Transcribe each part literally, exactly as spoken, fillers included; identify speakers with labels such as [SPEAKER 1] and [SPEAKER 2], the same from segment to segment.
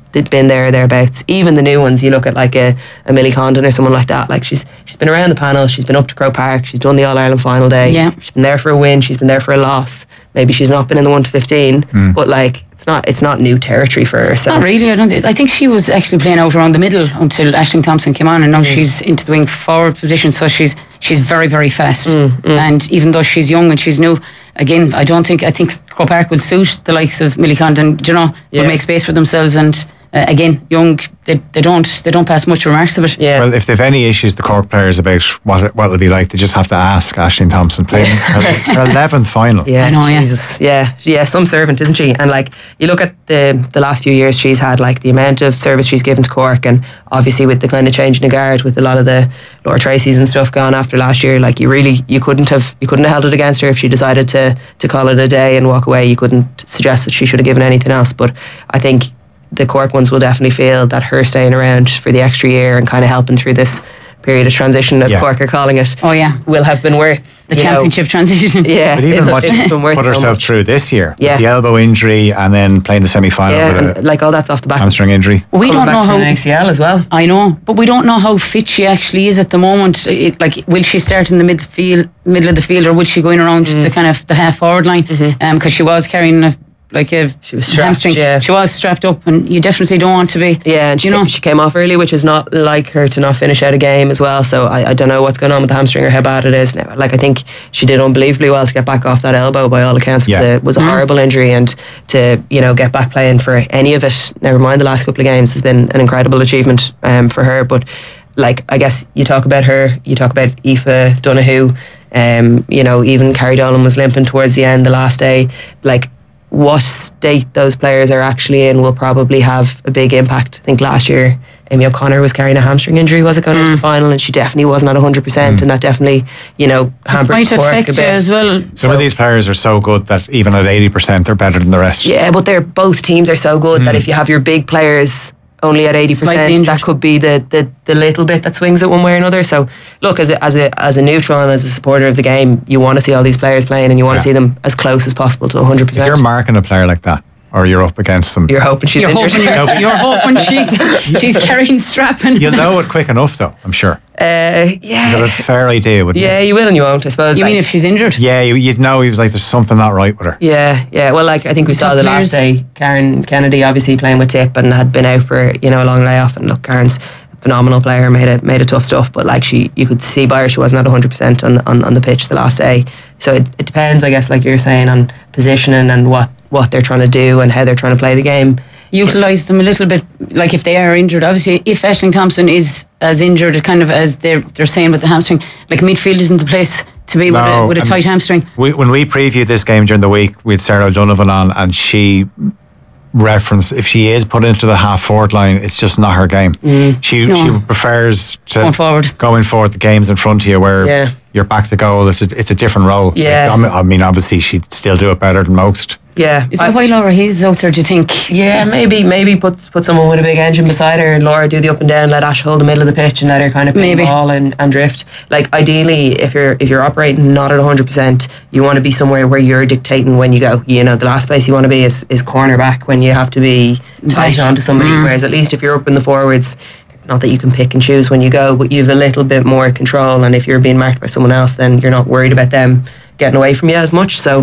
[SPEAKER 1] they'd been there or thereabouts. Even the new ones, you look at like a, a Millie Condon or someone like that, like she's she's been around the panel, she's been up to Croke Park, she's done the All-Ireland final day,
[SPEAKER 2] yeah.
[SPEAKER 1] she's been there for a win, she's been there for a loss. Maybe she's not been in the one to fifteen, mm. but like it's not it's not new territory for her. So.
[SPEAKER 2] Not really. I don't. I think she was actually playing out around the middle until Aisling Thompson came on, and now mm. she's into the wing forward position. So she's she's very very fast. Mm, mm. And even though she's young and she's new, again, I don't think I think Croke Park will suit the likes of Millie Condon. You know,
[SPEAKER 1] yeah.
[SPEAKER 2] will make space for themselves and. Uh, again, young, they, they don't they don't pass much remarks of it.
[SPEAKER 1] Yeah.
[SPEAKER 3] Well, if they've any issues, the Cork players, about what it, what it'll be like, they just have to ask Aisling Thompson playing her, her eleventh final.
[SPEAKER 1] Yeah,
[SPEAKER 2] I know,
[SPEAKER 1] Jesus, yeah, yeah, some servant, isn't she? And like you look at the the last few years, she's had like the amount of service she's given to Cork, and obviously with the kind of change in the guard, with a lot of the Laura Tracy's and stuff gone after last year, like you really you couldn't have you couldn't have held it against her if she decided to to call it a day and walk away. You couldn't suggest that she should have given anything else. But I think the Cork ones will definitely feel that her staying around for the extra year and kind of helping through this period of transition, as yeah. Cork are calling it,
[SPEAKER 2] oh yeah,
[SPEAKER 1] will have been worth
[SPEAKER 2] the championship know, transition.
[SPEAKER 1] Yeah,
[SPEAKER 3] but even what she
[SPEAKER 1] been worth
[SPEAKER 3] put herself
[SPEAKER 1] so
[SPEAKER 3] through this year,
[SPEAKER 1] yeah.
[SPEAKER 3] with the elbow injury and then playing the semi-final
[SPEAKER 1] yeah,
[SPEAKER 3] with a
[SPEAKER 1] like all that's off the back
[SPEAKER 3] hamstring injury.
[SPEAKER 2] We
[SPEAKER 1] Coming
[SPEAKER 2] don't
[SPEAKER 1] back
[SPEAKER 2] know
[SPEAKER 1] from
[SPEAKER 2] how
[SPEAKER 1] an A C L as well.
[SPEAKER 2] I know, but we don't know how fit she actually is at the moment. It, like, will she start in the midfield, middle of the field, or will she go in around mm. the kind of the half forward line? Because mm-hmm. um, she was carrying a. Like a
[SPEAKER 1] she was strapped,
[SPEAKER 2] hamstring.
[SPEAKER 1] Yeah.
[SPEAKER 2] She was strapped up, and you definitely don't want to be.
[SPEAKER 1] Yeah, and she,
[SPEAKER 2] you know,
[SPEAKER 1] she came off early, which is not like her to not finish out a game as well. So I, I don't know what's going on with the hamstring or how bad it is now. Like I think she did unbelievably well to get back off that elbow. By all accounts, it
[SPEAKER 3] yeah.
[SPEAKER 1] was a, was a mm. horrible injury, and to you know get back playing for any of it, never mind the last couple of games, has been an incredible achievement um, for her. But like I guess you talk about her, you talk about Aoife Donoghue. Um, you know, even Carrie Dolan was limping towards the end the last day. Like. What state those players are actually in will probably have a big impact. I think last year Amy O'Connor was carrying a hamstring injury, was it, going mm. into the final, and she definitely wasn't at one hundred percent, mm. and that definitely, you know, hampered
[SPEAKER 2] might
[SPEAKER 1] Cork
[SPEAKER 2] affect
[SPEAKER 1] a bit.
[SPEAKER 2] you as well.
[SPEAKER 3] Some
[SPEAKER 1] so,
[SPEAKER 3] of these players are so good that even at eighty percent they're better than the rest.
[SPEAKER 1] Yeah, but they're both teams are so good mm. that if you have your big players only at eighty percent, that could be the, the, the little bit that swings it one way or another. So look, as a, as a as a neutral and as a supporter of the game, you want to see all these players playing, and you want yeah. to see them as close as possible to one hundred percent.
[SPEAKER 3] If you're marking a player like that, or you're up against them,
[SPEAKER 1] you're hoping she's
[SPEAKER 2] you're
[SPEAKER 1] injured.
[SPEAKER 2] Hoping you're, you're hoping she's she's carrying strapping.
[SPEAKER 3] You'll know it quick enough though, I'm sure.
[SPEAKER 1] Uh, yeah,
[SPEAKER 3] you have a fair idea, wouldn't
[SPEAKER 1] yeah,
[SPEAKER 3] you?
[SPEAKER 1] you will and you won't, I suppose.
[SPEAKER 2] You
[SPEAKER 1] like,
[SPEAKER 2] mean if she's injured?
[SPEAKER 3] Yeah, you, you'd know. He was like, there's something not right with her.
[SPEAKER 1] Yeah, yeah. Well, like I think we saw the last day, Karen Kennedy obviously playing with Tip and had been out for you know a long layoff. And look, Karen's a phenomenal player, made it made it tough stuff. But like she, you could see by her, she wasn't at one hundred percent on on on the pitch the last day. So it, it depends, I guess, like you're saying, on positioning and what what they're trying to do and how they're trying to play the game.
[SPEAKER 2] Utilise them a little bit, like if they are injured. Obviously, if Aisling Thompson is as injured, kind of as they're they're saying with the hamstring, like midfield isn't the place to be with
[SPEAKER 3] no,
[SPEAKER 2] a, with a tight hamstring.
[SPEAKER 3] We, when we previewed this game during the week, we had Sarah O'Donovan on, and she referenced if she is put into the half forward line, it's just not her game. Mm. She no. she prefers to
[SPEAKER 2] going forward,
[SPEAKER 3] going forward the games in front of you where.
[SPEAKER 1] Yeah.
[SPEAKER 3] You're back to goal. It's a, it's a different role.
[SPEAKER 1] Yeah.
[SPEAKER 3] Like, I mean, obviously, she'd still do it better than most.
[SPEAKER 1] Yeah.
[SPEAKER 2] Is that I, why Laura Hayes out there, do you think?
[SPEAKER 1] Yeah, maybe maybe put put someone with a big engine beside her and Laura do the up and down, let Ash hold the middle of the pitch and let her kind of ping the ball and, and drift. Like, ideally, if you're if you're operating not at one hundred percent, you want to be somewhere where you're dictating when you go. You know, the last place you want to be is, is corner back when you have to be tight
[SPEAKER 2] Bash.
[SPEAKER 1] onto somebody.
[SPEAKER 2] Mm.
[SPEAKER 1] Whereas at least if you're up in the forwards, not that you can pick and choose when you go, but you have a little bit more control, and if you're being marked by someone else, then you're not worried about them getting away from you as much. So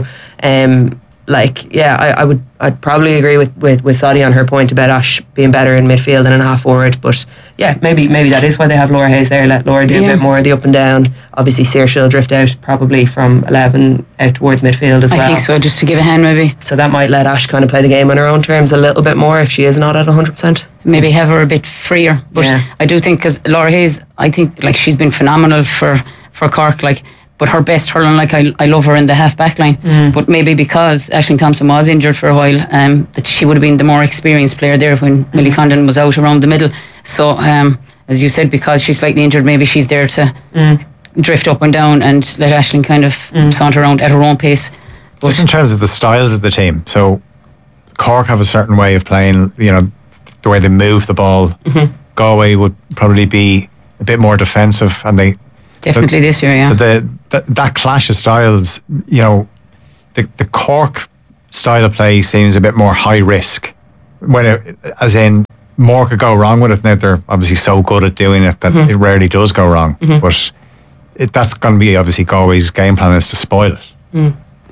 [SPEAKER 1] um like yeah I, I would I'd probably agree with, with, with Sadi on her point about Ash being better in midfield than in half forward, but yeah maybe maybe that is why they have Laura Hayes there. Let Laura do yeah. a bit more of the up and down. Obviously Saoirse will drift out probably from eleven out towards midfield as
[SPEAKER 2] I
[SPEAKER 1] well.
[SPEAKER 2] I think so, just to give a hand maybe.
[SPEAKER 1] So that might let Ash kind of play the game on her own terms a little bit more if she is not at one hundred percent.
[SPEAKER 2] Maybe have her a bit freer. But
[SPEAKER 1] yeah.
[SPEAKER 2] I do think, because Laura Hayes, I think like she's been phenomenal for, for Cork, like, but her best hurling, like I, I love her in the half back line. Mm. But maybe because Aisling Thompson was injured for a while, um, that she would have been the more experienced player there when mm. Millie Condon was out around the middle. So um, as you said, because she's slightly injured, maybe she's there to mm. drift up and down and let Aisling kind of mm. saunter around at her own pace.
[SPEAKER 3] But just in terms of the styles of the team, so Cork have a certain way of playing, you know, the way they move the ball. Mm-hmm. Galway would probably be a bit more defensive, and they
[SPEAKER 2] definitely
[SPEAKER 3] so,
[SPEAKER 2] this year, yeah.
[SPEAKER 3] So the, the that clash of styles, you know, the the Cork style of play seems a bit more high risk. When it, as in, more could go wrong with it. Now they're obviously so good at doing it that mm-hmm. it rarely does go wrong. Mm-hmm. But it, that's going to be obviously Galway's game plan, is to spoil it.
[SPEAKER 2] Mm.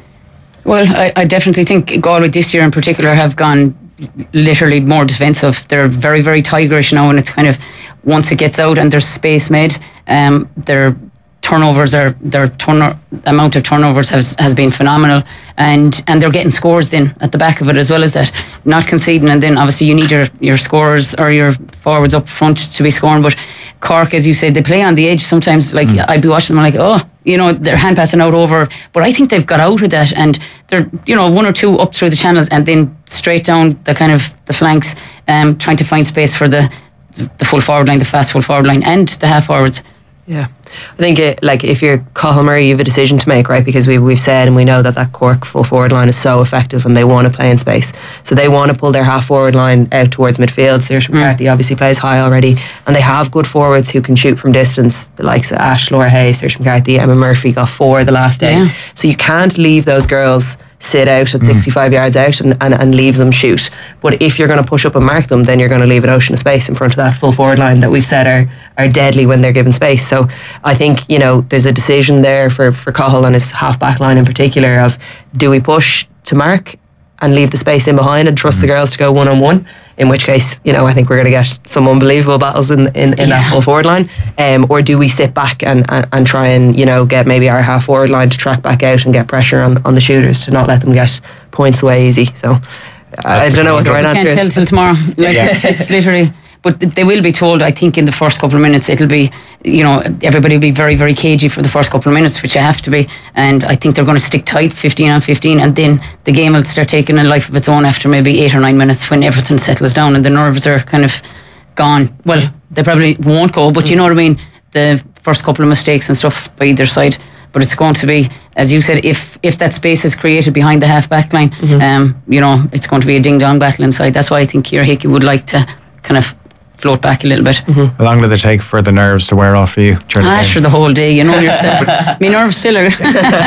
[SPEAKER 2] Well, I, I definitely think Galway this year in particular have gone literally more defensive. They're very, very tigerish now, and it's kind of, once it gets out and there's space made, um, their turnovers are their turn amount of turnovers has has been phenomenal, and and they're getting scores then at the back of it as well as that, not conceding. And then obviously you need your your scorers or your forwards up front to be scoring. But Cork, as you said, they play on the edge sometimes. Like mm. I'd be watching them, I'm like, oh, you know, they're hand passing out over, but I think they've got out of that, and they're, you know, one or two up through the channels and then straight down the kind of the flanks, um, trying to find space for the the full forward line, the fast full forward line, and the half forwards.
[SPEAKER 1] Yeah, I think it, like if you're Cathal Murray, you have a decision to make, right? Because we, we've said and we know that that Cork full forward line is so effective and they want to play in space. So they want to pull their half forward line out towards midfield. Saoirse McCarthy mm. obviously plays high already, and they have good forwards who can shoot from distance, the likes of Ash, Laura Hayes, Saoirse McCarthy, Emma Murphy got four the last day. Yeah. So you can't leave those girls sit out at mm. sixty-five yards out and, and, and leave them shoot. But if you're going to push up and mark them, then you're going to leave an ocean of space in front of that full forward line that we've said are, are deadly when they're given space. So I think, you know, there's a decision there for, for Cathal and his half back line in particular of, do we push to mark and leave the space in behind and trust mm. the girls to go one on one? In which case, you know, I think we're going to get some unbelievable battles in in, in yeah. that full forward line. Um, or do we sit back and, and, and try and, you know, get maybe our half forward line to track back out and get pressure on, on the shooters to not let them get points away easy. So That's I don't know what the right answer is.
[SPEAKER 2] Can't tell till tomorrow. Like yeah. it's, it's literally. But they will be told, I think, in the first couple of minutes, it'll be, you know, everybody will be very, very cagey for the first couple of minutes, which you have to be. And I think they're going to stick tight, fifteen on fifteen, and then the game will start taking a life of its own after maybe eight or nine minutes when everything settles down and the nerves are kind of gone. Well, they probably won't go, but you know what I mean? The first couple of mistakes and stuff by either side. But it's going to be, as you said, if if that space is created behind the half back line, mm-hmm. um, you know, it's going to be a ding-dong battle inside. That's why I think Ciara Hickey would like to kind of float back a little bit.
[SPEAKER 3] Mm-hmm. How long did it take for the nerves to wear off for you?
[SPEAKER 2] Ah, sure, the whole day, you know yourself. My nerves still are.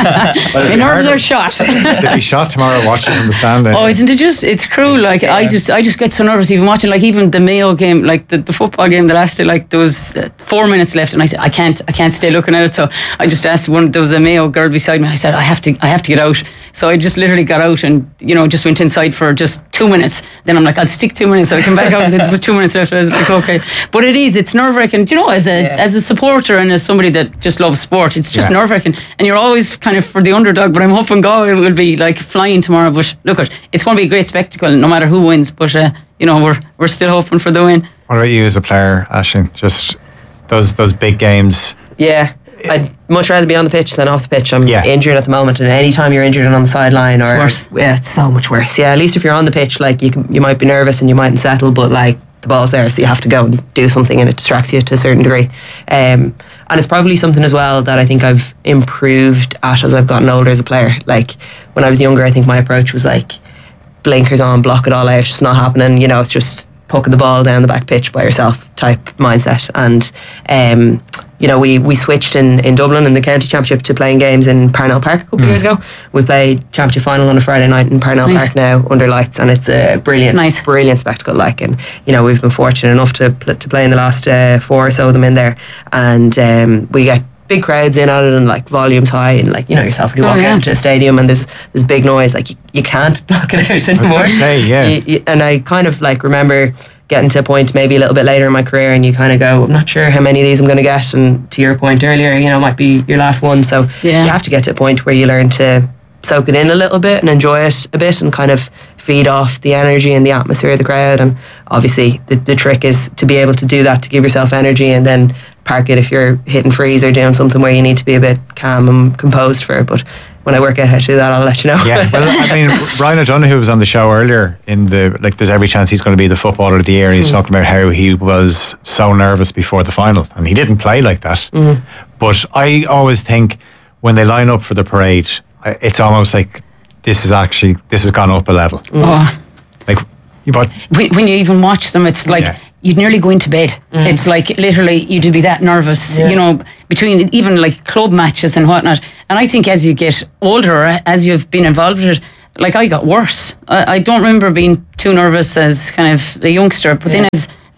[SPEAKER 2] My nerves are shot.
[SPEAKER 3] They'll be shot tomorrow watching from the stand.
[SPEAKER 2] Oh, isn't it just, it's cruel. Like, yeah. I just I just get so nervous even watching, like, even the Mayo game, like the, the football game, the last day, like, there was uh, four minutes left, and I said, I can't, I can't stay looking at it. So I just asked one, there was a Mayo girl beside me, I said, I have to, I have to get out. So I just literally got out and, you know, just went inside for just two minutes. Then I'm like, I'll stick two minutes. So I came back out and there was two minutes left. I was like, okay. But it is, it's nerve-wracking. Do you know, as a yeah. as a supporter and as somebody that just loves sport, it's just yeah. nerve-wracking. And you're always kind of for the underdog, but I'm hoping Galway will be like flying tomorrow. But look, it's going to be a great spectacle no matter who wins. But, uh, you know, we're we're still hoping for the win.
[SPEAKER 3] What about you as a player, Aisling? Just those those big games?
[SPEAKER 1] Yeah. I'd much rather be on the pitch than off the pitch. I'm
[SPEAKER 3] yeah.
[SPEAKER 1] injured at the moment, and any time you're injured and on the sideline, or
[SPEAKER 2] it's worse.
[SPEAKER 1] Yeah, it's so much worse. Yeah, at least if you're on the pitch, like you can, you might be nervous and you mightn't settle, but like the ball's there, so you have to go and do something, and it distracts you to a certain degree. Um, and it's probably something as well that I think I've improved at as I've gotten older as a player. Like when I was younger, I think my approach was like blinkers on, block it all out, it's not happening. You know, it's just poking the ball down the back pitch by yourself type mindset. And um, you know, we, we switched in, in Dublin in the county championship to playing games in Parnell Park a couple mm. of years ago. We played championship final on a Friday night in Parnell nice. Park now under lights, and it's a brilliant, nice. brilliant spectacle. Like, and you know, we've been fortunate enough to pl- to play in the last uh, four or so of them in there, and um, we get big crowds in at it, and like volumes high, and like, you know yourself when you walk oh, yeah. out into a stadium and there's there's big noise, like you, you can't block it out anymore.
[SPEAKER 3] I was gonna say, yeah.
[SPEAKER 1] You, you, and I kind of like remember getting to a point maybe a little bit later in my career, and you kind of go, I'm not sure how many of these I'm going to get, and to your point earlier, you know, it might be your last one. So
[SPEAKER 2] yeah.
[SPEAKER 1] you have to get to a point where you learn to soak it in a little bit and enjoy it a bit, and kind of feed off the energy and the atmosphere of the crowd. And obviously the, the trick is to be able to do that, to give yourself energy, and then park it if you're hitting freeze or doing something where you need to be a bit calm and composed for it. But when I work out how to do that, I'll let you know.
[SPEAKER 3] Yeah, well, I mean, Ryan O'Donoghue was on the show earlier in the, like, there's every chance he's going to be the footballer of the year, and he's mm. talking about how he was so nervous before the final, and he didn't play like that. Mm. But I always think when they line up for the parade, it's almost like this is actually, this has gone up a level.
[SPEAKER 2] Mm. Oh.
[SPEAKER 3] Like, but
[SPEAKER 2] when, when you even watch them, it's like, yeah. you'd nearly go into bed. Mm. It's like literally you'd be that nervous, yeah. you know, between even like club matches and whatnot. And I think as you get older, as you've been involved with it, like I got worse. I, I don't remember being too nervous as kind of a youngster, but yeah. then as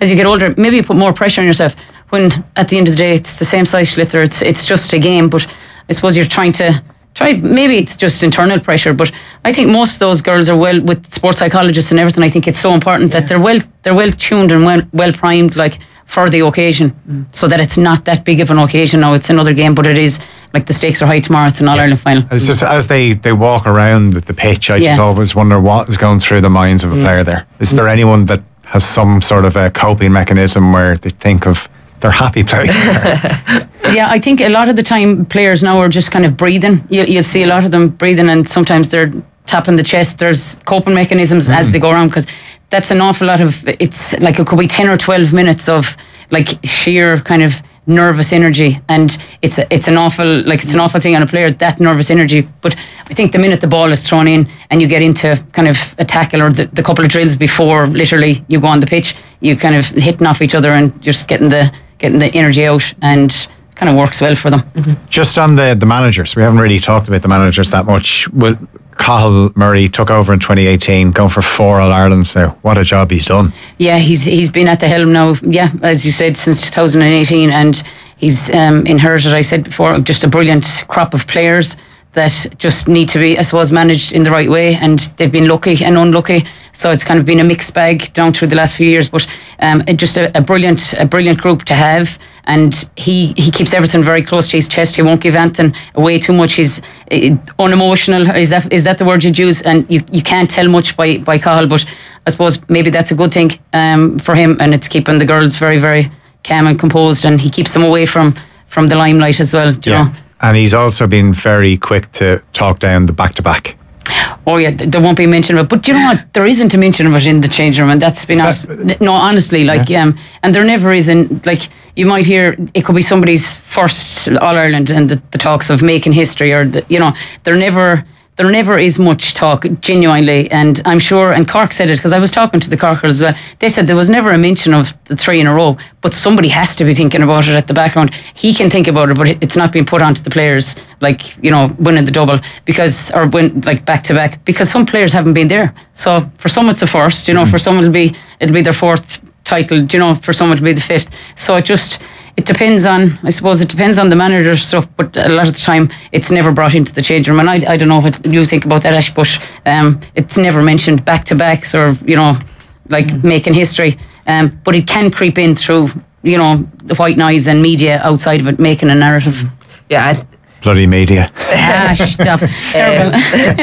[SPEAKER 2] as you get older, maybe you put more pressure on yourself. When at the end of the day, it's the same size sliotar. It's it's just a game, but I suppose you're trying to try. Maybe it's just internal pressure, but I think most of those girls are well with sports psychologists and everything. I think it's so important yeah. that they're well they're well tuned and well well primed, like for the occasion, mm. so that it's not that big of an occasion. Now it's another game, but it is like the stakes are high tomorrow. It's an All Ireland final.
[SPEAKER 3] It's just as they, they walk around the pitch, I yeah. just always wonder what is going through the minds of a mm. player there. Is mm. there anyone that has some sort of a coping mechanism where they think of they're happy playing there?
[SPEAKER 2] Yeah, I think a lot of the time players now are just kind of breathing. You, you'll see a lot of them breathing, and sometimes they're tapping the chest. There's coping mechanisms mm. as they go around, because that's an awful lot of, it's like it could be ten or twelve minutes of like sheer kind of nervous energy, and it's it's an awful like it's an awful thing on a player, that nervous energy. But I think the minute the ball is thrown in and you get into kind of a tackle, or the, the couple of drills before literally you go on the pitch, you kind of hitting off each other and just getting the getting the energy out, and kind of works well for them. Mm-hmm.
[SPEAKER 3] Just on the the managers, we haven't really talked about the managers that much. Well, Cathal Murray took over in twenty eighteen, going for four All Irelands now. What a job he's done.
[SPEAKER 2] Yeah, he's he's been at the helm now, yeah, as you said, since two thousand eighteen, and he's um, inherited, I said before, just a brilliant crop of players that just need to be, I suppose, managed in the right way, and they've been lucky and unlucky. So it's kind of been a mixed bag down through the last few years, but um, it just a, a brilliant, a brilliant group to have. And he, he keeps everything very close to his chest. He won't give anything away too much. He's uh, unemotional. Is that is that the word you'd use? And you, you can't tell much by by Cathal, but I suppose maybe that's a good thing um, for him, and it's keeping the girls very, very calm and composed, and he keeps them away from from the limelight as well. Do
[SPEAKER 3] yeah.
[SPEAKER 2] you know?
[SPEAKER 3] And he's also been very quick to talk down the back to back.
[SPEAKER 2] Oh yeah, there won't be mention of it. But you know what? There isn't a mention of it in the change room, and that's been honest. No, honestly, like yeah. um, and there never is. And like you might hear, it could be somebody's first All Ireland, and the, the talks of making history, or the, you know, there never. There never is much talk, genuinely, and I'm sure, and Cork said it, because I was talking to the Cork girls as well, they said there was never a mention of the three in a row, but somebody has to be thinking about it at the background. He can think about it, but it's not being put onto the players, like, you know, winning the double, because, or win, like, back to back, because some players haven't been there. So for some it's a first, you know, mm. for some it'll be, it'll be their fourth title, you know, for some it'll be the fifth. So it just, it depends on, I suppose it depends on the manager stuff, but a lot of the time it's never brought into the change room. And I, I don't know what you think about that, Ash, but um, it's never mentioned back to backs, or, you know, like mm. making history. Um, but it can creep in through, you know, the white noise and media outside of it, making a narrative.
[SPEAKER 1] Yeah, I th-
[SPEAKER 3] bloody media.
[SPEAKER 2] Ah, stop. Terrible.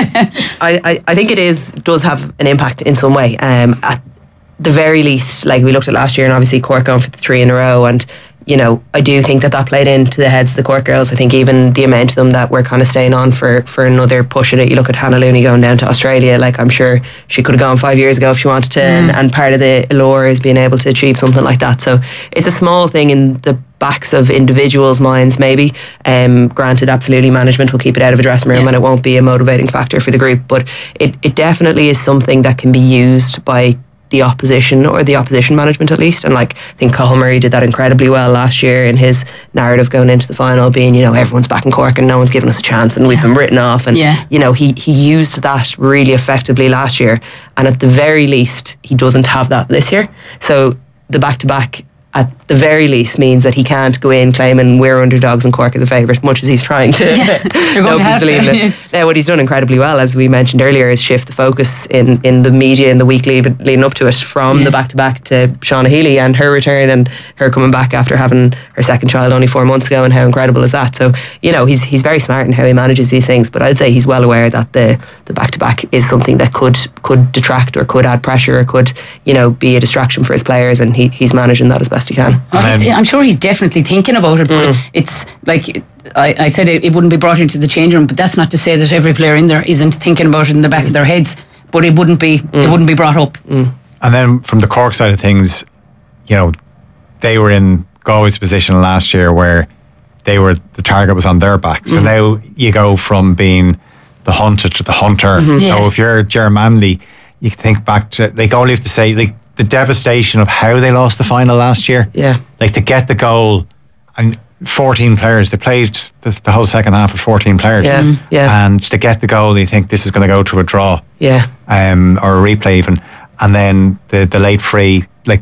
[SPEAKER 1] I, I, I think it is does have an impact in some way. Um, at the very least, like we looked at last year, and obviously Cork going for the three in a row, and you know, I do think that that played into the heads of the Cork girls. I think even the amount of them that were kind of staying on for, for another push at it. You look at Hannah Looney going down to Australia, like I'm sure she could have gone five years ago if she wanted to, mm. and, and part of the allure is being able to achieve something like that. So it's a small thing in the backs of individuals' minds, maybe. Um, granted, absolutely, management will keep it out of a dressing room, yeah. and it won't be a motivating factor for the group, but it, it definitely is something that can be used by the opposition, or the opposition management at least. And like, I think Cathal Murray did that incredibly well last year in his narrative going into the final, being, you know, everyone's back in Cork and no one's given us a chance and we've been written off, and
[SPEAKER 2] yeah.
[SPEAKER 1] you know, he, he used that really effectively last year, and at the very least he doesn't have that this year. So the back-to-back at the very least means that he can't go in claiming we're underdogs and Cork are the favourite, much as he's trying to
[SPEAKER 2] yeah,
[SPEAKER 1] nobody's believing it. Now what he's done incredibly well, as we mentioned earlier, is shift the focus in, in the media in the week lead, leading up to it from yeah. the back-to-back to Shauna Healy and her return, and her coming back after having her second child only four months ago, and how incredible is that? So, you know, he's he's very smart in how he manages these things, but I'd say he's well aware that the, the back-to-back is something that could could detract or could add pressure or could, you know, be a distraction for his players, and he, he's managing that as best he can.
[SPEAKER 2] Well, I'm sure he's definitely thinking about it, but mm. it's like I, I said, it, it wouldn't be brought into the change room, but that's not to say that every player in there isn't thinking about it in the back mm. of their heads, but it wouldn't be mm. it wouldn't be brought up.
[SPEAKER 1] Mm.
[SPEAKER 3] And then from the Cork side of things, you know, they were in Galway's position last year where they were, the target was on their back. So mm. now you go from being the hunted to the hunter.
[SPEAKER 2] Mm-hmm.
[SPEAKER 3] So
[SPEAKER 2] yeah.
[SPEAKER 3] if you're Ger Manley, you think back to, like, all you have to say, like, the devastation of how they lost the final last year.
[SPEAKER 1] Yeah.
[SPEAKER 3] Like, to get the goal, and fourteen players, they played the, the whole second half with fourteen players.
[SPEAKER 1] Yeah. Mm. Yeah.
[SPEAKER 3] And to get the goal, you think this is going to go to a draw.
[SPEAKER 1] Yeah.
[SPEAKER 3] Um, or a replay even. And then the, the late free, like,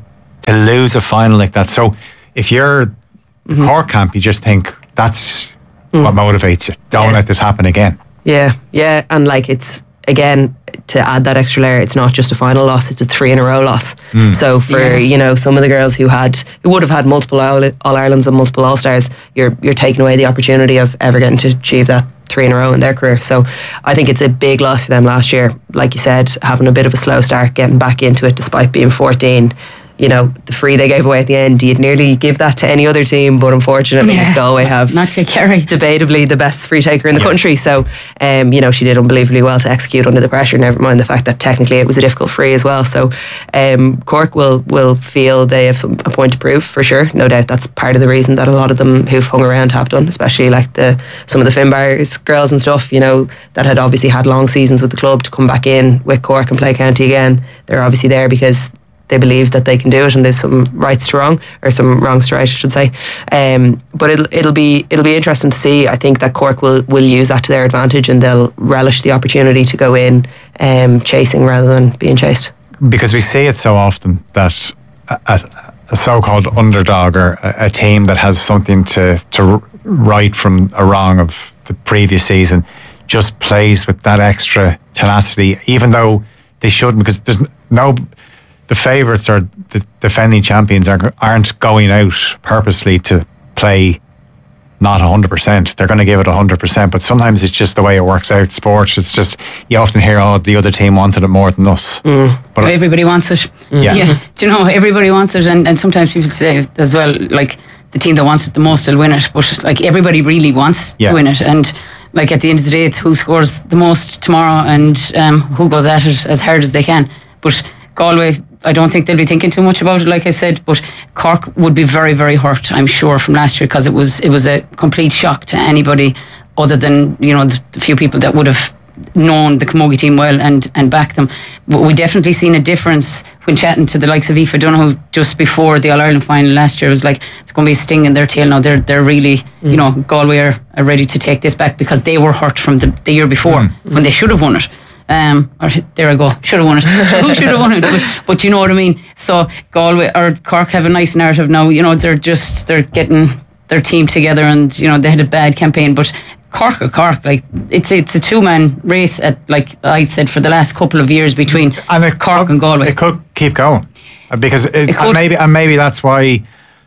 [SPEAKER 3] to lose a final like that. So if you're the
[SPEAKER 1] Mm-hmm.
[SPEAKER 3] Cork camp, you just think that's what motivates you. Don't
[SPEAKER 1] Yeah.
[SPEAKER 3] let this happen again.
[SPEAKER 1] Yeah, yeah, and like it's again to add that extra layer. It's not just a final loss; it's a three in a row loss. So for
[SPEAKER 2] Yeah.
[SPEAKER 1] you know some of the girls who had who would have had multiple All Irelands and multiple All Stars, you're you're taking away the opportunity of ever getting to achieve that three in a row in their career. So I think it's a big loss for them last year. Like you said, having a bit of a slow start, getting back into it despite being fourteen. You know, the free they gave away at the end, you'd nearly give that to any other team, but unfortunately
[SPEAKER 2] Yeah.
[SPEAKER 1] Galway have
[SPEAKER 2] Not Kerry.
[SPEAKER 1] debatably the best free taker in the country. So, um, you know, she did unbelievably well to execute under the pressure. Never mind the fact that technically it was a difficult free as well. So, um, Cork will will feel they have some, a point to prove for sure. No doubt that's part of the reason that a lot of them who've hung around have done, especially like the some of the Finbars girls and stuff. You know, that had obviously had long seasons with the club to come back in with Cork and play county again. They're obviously there because they believe that they can do it, and there's some rights to wrong, or some wrongs to right, I should say. Um, but it'll it'll be it'll be interesting to see. I think that Cork will will use that to their advantage, and they'll relish the opportunity to go in um, chasing rather than being chased.
[SPEAKER 3] Because we see it so often that a, a, a so-called underdog or a, a team that has something to to right from a wrong of the previous season just plays with that extra tenacity, even though they shouldn't. Because there's no. The favourites or the defending champions are, aren't going out purposely to play not one hundred percent. They're going to give it one hundred percent, but sometimes it's just the way it works out. Sports, it's just, you often hear, oh, the other team wanted it more than us.
[SPEAKER 1] Mm.
[SPEAKER 3] But
[SPEAKER 2] Everybody wants it.
[SPEAKER 3] Yeah.
[SPEAKER 2] yeah. Do you know, everybody wants it, and, and sometimes people say as well, like, the team that wants it the most will win it, but like everybody really wants
[SPEAKER 3] Yeah.
[SPEAKER 2] to win it, and like at the end of the day, it's who scores the most tomorrow and um, who goes at it as hard as they can. But Galway, I don't think they'll be thinking too much about it, like I said, but Cork would be very, very hurt, I'm sure, from last year, because it was it was a complete shock to anybody other than, you know, the, the few people that would have known the Camogie team well and, and backed them. But we definitely seen a difference when chatting to the likes of Aoife Donoghue just before the All-Ireland final last year. It was like, it's going to be a sting in their tail now. They're they're really, mm. you know, Galway are, are ready to take this back because they were hurt from the, the year before mm. when they should have won it. Um, or there I go, should have won it. Who should have won it? But, but you know what I mean. So Galway or Cork have a nice narrative now. You know, they're just they're getting their team together, and you know they had a bad campaign, but Cork or Cork, like it's it's a two man race at, like I said, for the last couple of years between
[SPEAKER 3] and it
[SPEAKER 2] Cork
[SPEAKER 3] could,
[SPEAKER 2] and Galway.
[SPEAKER 3] It could keep going because it,
[SPEAKER 2] It
[SPEAKER 3] and maybe and maybe that's why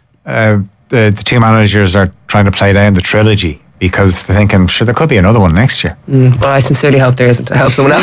[SPEAKER 3] uh, the the two managers are trying to play down the trilogy. Because they're thinking, sure, there could be another one next year.
[SPEAKER 1] Mm, well, I sincerely hope there isn't. I hope someone else.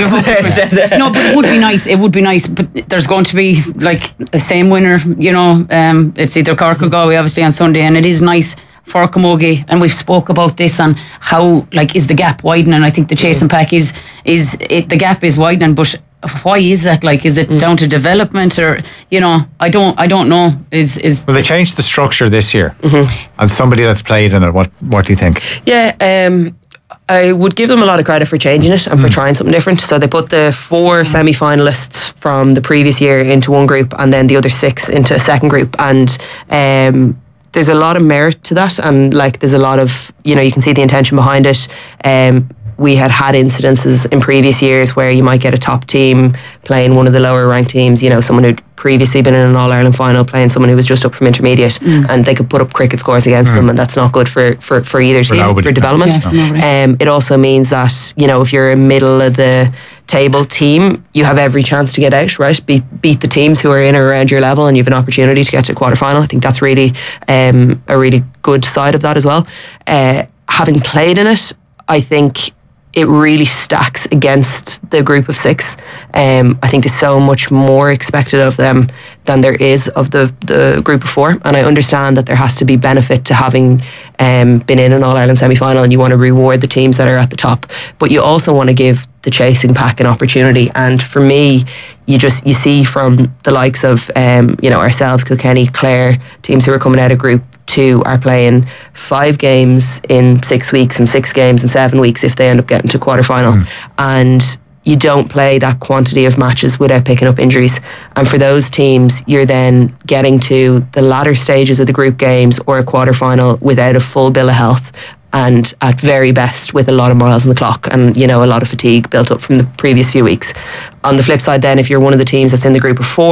[SPEAKER 2] No, but it would be nice. It would be nice. But there's going to be like a same winner. You know, um, it's either Cork or Galway, obviously, on Sunday, and it is nice for Camogie. And we've spoke about this on how, like, is the gap widening? I think the chasing pack is is it, the gap is widening, but why is that? Like, is it mm. down to development, or you know, I don't, I don't know. Is is
[SPEAKER 3] well, they changed the structure this year, mm-hmm. and somebody that's played in it. What what do you think?
[SPEAKER 1] Yeah, um, I would give them a lot of credit for changing it and mm. for trying something different. So they put the four mm. semi-finalists from the previous year into one group, and then the other six into a second group, and um, there's a lot of merit to that, and like there's a lot of, you know, you can see the intention behind it. Um, we had had incidences in previous years where you might get a top team playing one of the lower ranked teams, you know, someone who'd previously been in an All-Ireland final playing someone who was just up from intermediate, mm. and they could put up cricket scores against mm. them, and that's not good for, for, for either
[SPEAKER 3] for
[SPEAKER 1] team,
[SPEAKER 3] nobody.
[SPEAKER 1] for development. Yeah, um, it also means that, you know, if you're a middle of the table team, you have every chance to get out, right? Beat, beat the teams who are in or around your level, and you have an opportunity to get to quarter final. I think that's really um, a really good side of that as well. Uh, having played in it, I think it really stacks against the group of six. Um, I think there's so much more expected of them than there is of the, the group of four. And I understand that there has to be benefit to having um, been in an All-Ireland semi-final, and you want to reward the teams that are at the top. But you also want to give the chasing pack an opportunity. And for me, you just you see from the likes of um, you know, ourselves, Kilkenny, Clare, teams who are coming out of group two are playing five games in six weeks and six games in seven weeks if they end up getting to quarter final. Mm. And you don't play that quantity of matches without picking up injuries. And for those teams, you're then getting to the latter stages of the group games or a quarter final without a full bill of health, and at very best with a lot of miles on the clock and, you know, a lot of fatigue built up from the previous few weeks. On the flip side then, if you're one of the teams that's in the group of four,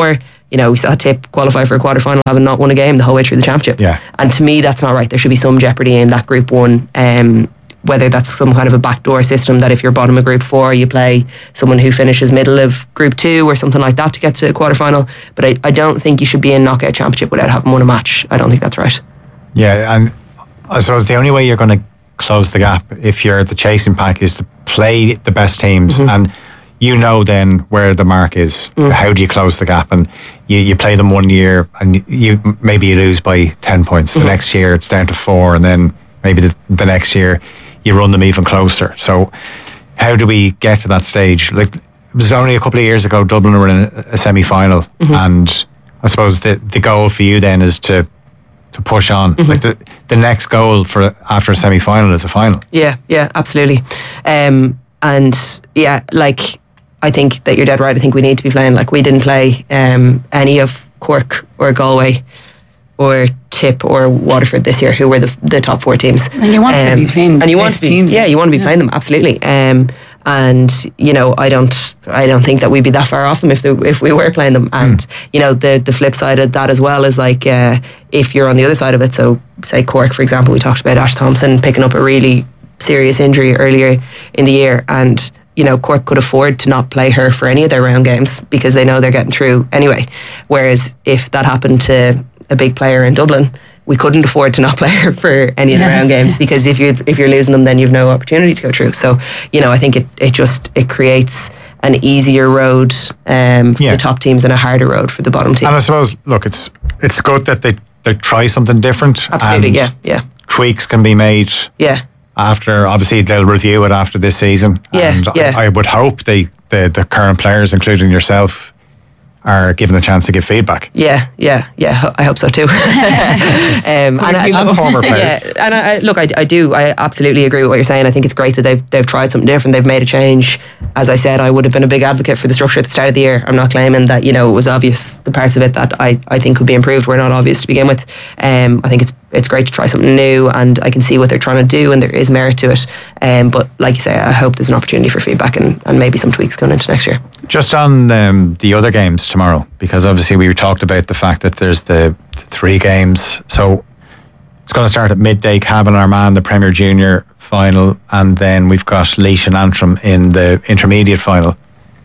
[SPEAKER 1] You know, we saw Tip qualify for a quarter final having not won a game the whole way through the championship.
[SPEAKER 3] Yeah.
[SPEAKER 1] And to me, that's not right. There should be some jeopardy in that Group One. Um, whether that's some kind of a backdoor system that if you're bottom of Group Four, you play someone who finishes middle of Group Two or something like that to get to a quarter final. But I, I don't think you should be in knockout championship without having won a match. I don't think that's right.
[SPEAKER 3] Yeah, and I suppose the only way you're going to close the gap if you're the chasing pack is to play the best teams, mm-hmm. and you know then where the mark is. Mm. How do you close the gap? And you, you play them one year and you maybe you lose by ten points. The mm-hmm. next year it's down to four, and then maybe the, the next year you run them even closer. So how do we get to that stage? Like, it was only a couple of years ago Dublin were in a, a semi-final, mm-hmm. and I suppose the, the goal for you then is to to push on. Mm-hmm. Like the, the next goal for after a semi-final is a final.
[SPEAKER 1] Yeah, yeah, absolutely. Um, and yeah, like I think that you're dead right. I think we need to be playing, like we didn't play um, any of Cork or Galway or Tip or Waterford this year, who were the the top four teams.
[SPEAKER 2] And you want um, to be playing
[SPEAKER 1] and you want to be,
[SPEAKER 2] teams.
[SPEAKER 1] Yeah, you want to be
[SPEAKER 2] yeah.
[SPEAKER 1] playing them, absolutely. Um, and you know, I don't, I don't think that we'd be that far off them if the, if we were playing them. And mm. you know, the the flip side of that as well is like uh, if you're on the other side of it. So say Cork, for example, we talked about Ash Thompson picking up a really serious injury earlier in the year, and you know, Cork could afford to not play her for any of their round games because they know they're getting through anyway. Whereas if that happened to a big player in Dublin, we couldn't afford to not play her for any of the round games, because if you if you're losing them, then you've no opportunity to go through. So you know, I think it it just it creates an easier road um, for yeah. the top teams and a harder road for the bottom teams.
[SPEAKER 3] And I suppose, look, it's it's good that they they try something different.
[SPEAKER 1] Absolutely,
[SPEAKER 3] and
[SPEAKER 1] yeah, yeah.
[SPEAKER 3] Tweaks can be made.
[SPEAKER 1] Yeah.
[SPEAKER 3] After, obviously, they'll review it after this season.
[SPEAKER 1] Yeah,
[SPEAKER 3] and
[SPEAKER 1] yeah.
[SPEAKER 3] I, I would hope they the the current players, including yourself, are given a chance to give feedback.
[SPEAKER 1] Yeah, yeah, yeah. I hope so too. um,
[SPEAKER 3] and, and, and former players.
[SPEAKER 1] Yeah, and I, look, I, I do. I absolutely agree with what you're saying. I think it's great that they've they've tried something different. They've made a change. As I said, I would have been a big advocate for the structure at the start of the year. I'm not claiming that, you know, it was obvious, the parts of it that I, I think could be improved were not obvious to begin with. Um, I think it's it's great to try something new, and I can see what they're trying to do, and there is merit to it. Um, but like you say, I hope there's an opportunity for feedback and, and maybe some tweaks going into next year.
[SPEAKER 3] Just on um, the other games tomorrow, because obviously we talked about the fact that there's the, the three games. So it's going to start at midday, Cavan Armagh, the Premier Junior final, and then we've got Laois and Antrim in the intermediate final.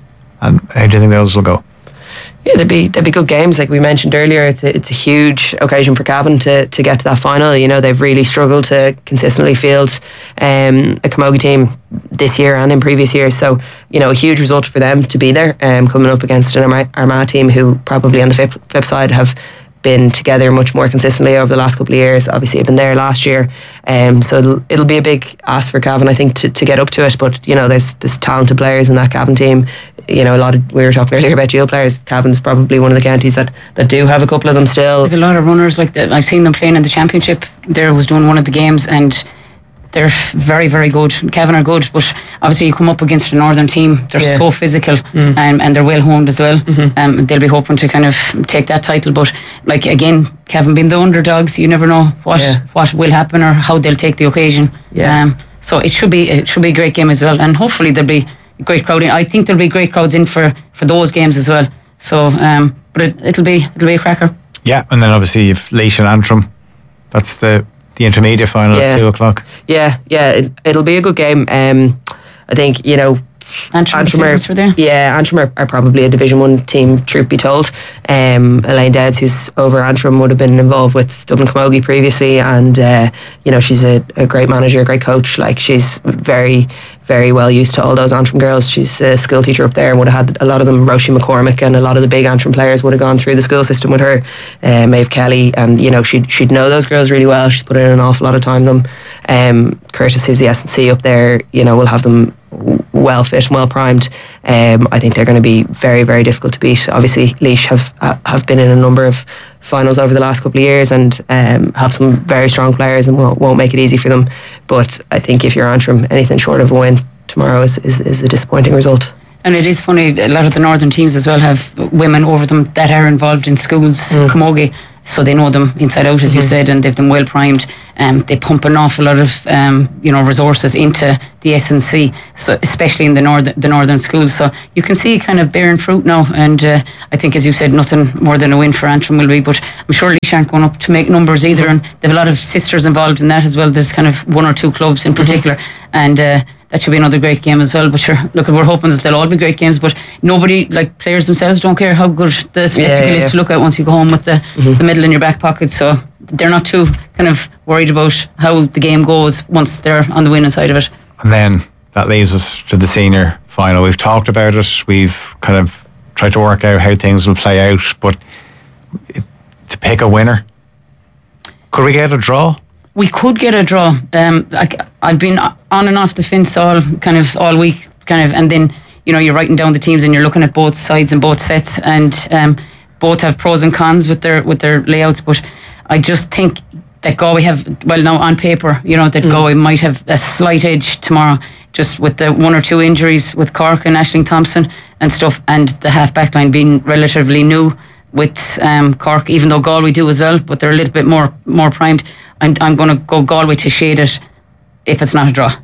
[SPEAKER 3] And how do you think those will go?
[SPEAKER 1] Yeah, there'd be there'd be good games. Like we mentioned earlier, it's a, it's a huge occasion for Cavan to, to get to that final. You know, they've really struggled to consistently field um, a Camogie team this year and in previous years. So, you know, a huge result for them to be there, um, coming up against an Armagh, Armagh team who probably on the flip, flip side have been together much more consistently over the last couple of years. Obviously, I've been there last year, um, so it'll, it'll be a big ask for Cavan, I think, to, to get up to it. But you know, there's there's talented players in that Cavan team. You know, a lot of we were talking earlier about Geo players. Cavan's probably one of the counties that, that do have a couple of them still.
[SPEAKER 2] There's a lot of runners like that. I've seen them playing in the championship. There was doing one of the games, and they're very, very good. Cavan are good, but obviously you come up against a northern team. They're yeah. so physical, mm. um, and they're well honed as well. Mm-hmm. Um, they'll be hoping to kind of take that title. But like again, Cavan being the underdogs, you never know what yeah. what will happen or how they'll take the occasion.
[SPEAKER 1] Yeah.
[SPEAKER 2] Um, so it should be it should be a great game as well, and hopefully there'll be a great crowd in. I think there'll be great crowds in for, for those games as well. So, um, but it, it'll be it'll be a cracker.
[SPEAKER 3] Yeah, and then obviously you've Laois and Antrim. That's the. The intermediate final
[SPEAKER 1] yeah.
[SPEAKER 3] at two o'clock.
[SPEAKER 1] Yeah, yeah, it, it'll be a good game. Um, I think, you know,
[SPEAKER 2] Antrim, Antrim are, for there.
[SPEAKER 1] Yeah, Antrim are, are probably a Division One team, truth be told. Um, Elaine Dowds, who's over Antrim, would have been involved with Dublin Camogie previously, and uh, you know, she's a, a great manager, a great coach. Like, she's very, very well used to all those Antrim girls. She's a school teacher up there and would have had a lot of them. Roisin McCormick and a lot of the big Antrim players would have gone through the school system with her. Uh, Maeve Kelly, and you know, she'd she'd know those girls really well. She's put in an awful lot of time with them. Um, Curtis, who's the S and C up there, you know, will have them well fit and well primed. Um, I think they're going to be very, very difficult to beat. Obviously, Laois have uh, have been in a number of finals over the last couple of years and um, have some very strong players and won't, won't make it easy for them. But I think if you're Antrim, anything short of a win tomorrow is, is, is a disappointing result.
[SPEAKER 2] And it is funny, a lot of the northern teams as well have women over them that are involved in schools, mm. camogie, so they know them inside out, as mm-hmm. you said, and they've them well primed. um, they pump an awful lot of um, you know resources into the S N C, so especially in the north the northern schools. So you can see it kind of bearing fruit now, and uh, I think, as you said, nothing more than a win for Antrim will be. But I'm sure Laois aren't going up to make numbers either, and they have a lot of sisters involved in that as well. There's kind of one or two clubs in particular, and. Uh, That should be another great game as well. But sure, look, we're hoping that they'll all be great games. But nobody, like players themselves, don't care how good the spectacle
[SPEAKER 1] yeah, yeah, yeah.
[SPEAKER 2] is to look at once you go home with the, mm-hmm. the medal in your back pocket. So they're not too kind of worried about how the game goes once they're on the winning side of it.
[SPEAKER 3] And then that leaves us to the senior final. We've talked about it. We've kind of tried to work out how things will play out. But to pick a winner, could we get a draw?
[SPEAKER 2] We could get a draw. Um, like I've been on and off the fence all kind of all week, kind of, and then you know you're writing down the teams and you're looking at both sides and both sets, and um, both have pros and cons with their with their layouts. But I just think that Galway have, well, now on paper, you know that mm. Galway might have a slight edge tomorrow, just with the one or two injuries with Cork and Aisling Thompson and stuff, and the half back line being relatively new with um, Cork, even though Galway do as well, but they're a little bit more more primed. I'm, I'm going to go Galway to shade it if it's not a draw.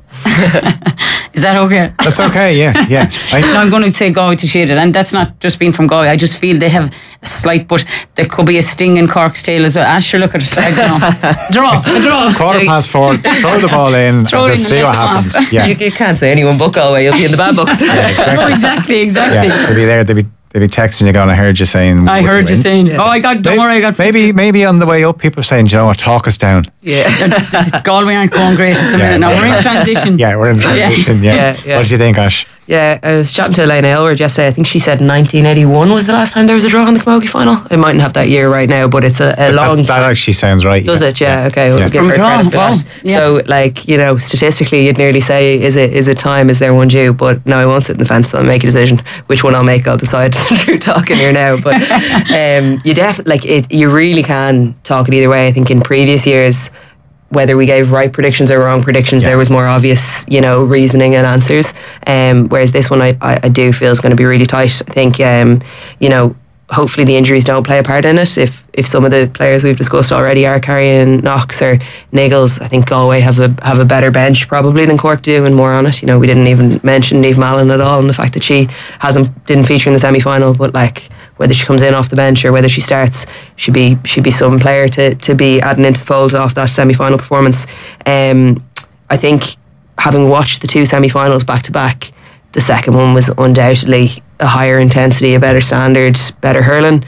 [SPEAKER 2] Is that okay?
[SPEAKER 3] That's okay, yeah, yeah. I,
[SPEAKER 2] no, I'm going to say Galway to shade it, and that's not just being from Galway. I just feel they have a slight, but there could be a sting in Cork's tail as well. Ah, sure, look at it. I don't know. Draw, a draw.
[SPEAKER 3] Quarter past four, throw the ball in,
[SPEAKER 2] throw
[SPEAKER 3] and
[SPEAKER 2] it
[SPEAKER 3] just
[SPEAKER 2] in
[SPEAKER 3] see
[SPEAKER 2] and
[SPEAKER 3] what
[SPEAKER 2] let them
[SPEAKER 3] happens.
[SPEAKER 2] off.
[SPEAKER 3] Yeah.
[SPEAKER 1] You, you can't say anyone but Galway, you'll be in the bad books.
[SPEAKER 3] Yeah, exactly.
[SPEAKER 2] Oh, exactly, exactly.
[SPEAKER 3] Yeah, they'll be there, they'll be They'd be texting you going, I heard you saying.
[SPEAKER 2] I heard you saying,
[SPEAKER 1] yeah.
[SPEAKER 2] oh, I got, don't
[SPEAKER 3] maybe,
[SPEAKER 2] worry, I got.
[SPEAKER 3] Maybe, maybe on the way up, people are saying, you know what, talk us down.
[SPEAKER 1] Yeah.
[SPEAKER 2] Galway aren't going great at the
[SPEAKER 3] Yeah.
[SPEAKER 2] minute. Now we're in transition.
[SPEAKER 3] Yeah, we're in transition. Yeah.
[SPEAKER 1] Yeah, yeah.
[SPEAKER 3] What do you think, Ash?
[SPEAKER 1] Yeah, I was chatting to Elena Aylward yesterday. I think she said nineteen eighty-one was the last time there was a draw in the Camogie final. I mightn't have that year right now, but it's a, a long.
[SPEAKER 3] That, that actually sounds right.
[SPEAKER 1] Does
[SPEAKER 3] yeah.
[SPEAKER 1] it? Yeah. Okay. We'll
[SPEAKER 3] Yeah.
[SPEAKER 1] give
[SPEAKER 2] From
[SPEAKER 1] her
[SPEAKER 2] draw,
[SPEAKER 1] credit for
[SPEAKER 2] wow,
[SPEAKER 1] that.
[SPEAKER 2] yeah.
[SPEAKER 1] So, like, you know, statistically, you'd nearly say, is it is it time? Is there one due? But no, I won't sit in the fence. I'll make a decision. Which one I'll make, I'll decide through talking here now. But um, you definitely like it. You really can talk it either way. I think in previous years, whether we gave right predictions or wrong predictions,
[SPEAKER 3] Yeah.
[SPEAKER 1] there was more obvious, you know, reasoning and answers. Um, whereas this one, I, I, I do feel is going to be really tight. I think, um, you know, hopefully the injuries don't play a part in it. If if some of the players we've discussed already are carrying knocks or niggles, I think Galway have a have a better bench probably than Cork do, and more on it. You know, we didn't even mention Niamh Mallon at all, and the fact that she hasn't didn't feature in the semi final, but like whether she comes in off the bench or whether she starts, she'd be she'd be some player to to be adding into the fold off that semi final performance. Um, I think having watched the two semi finals back to back, the second one was undoubtedly a higher intensity, a better standard, better hurling.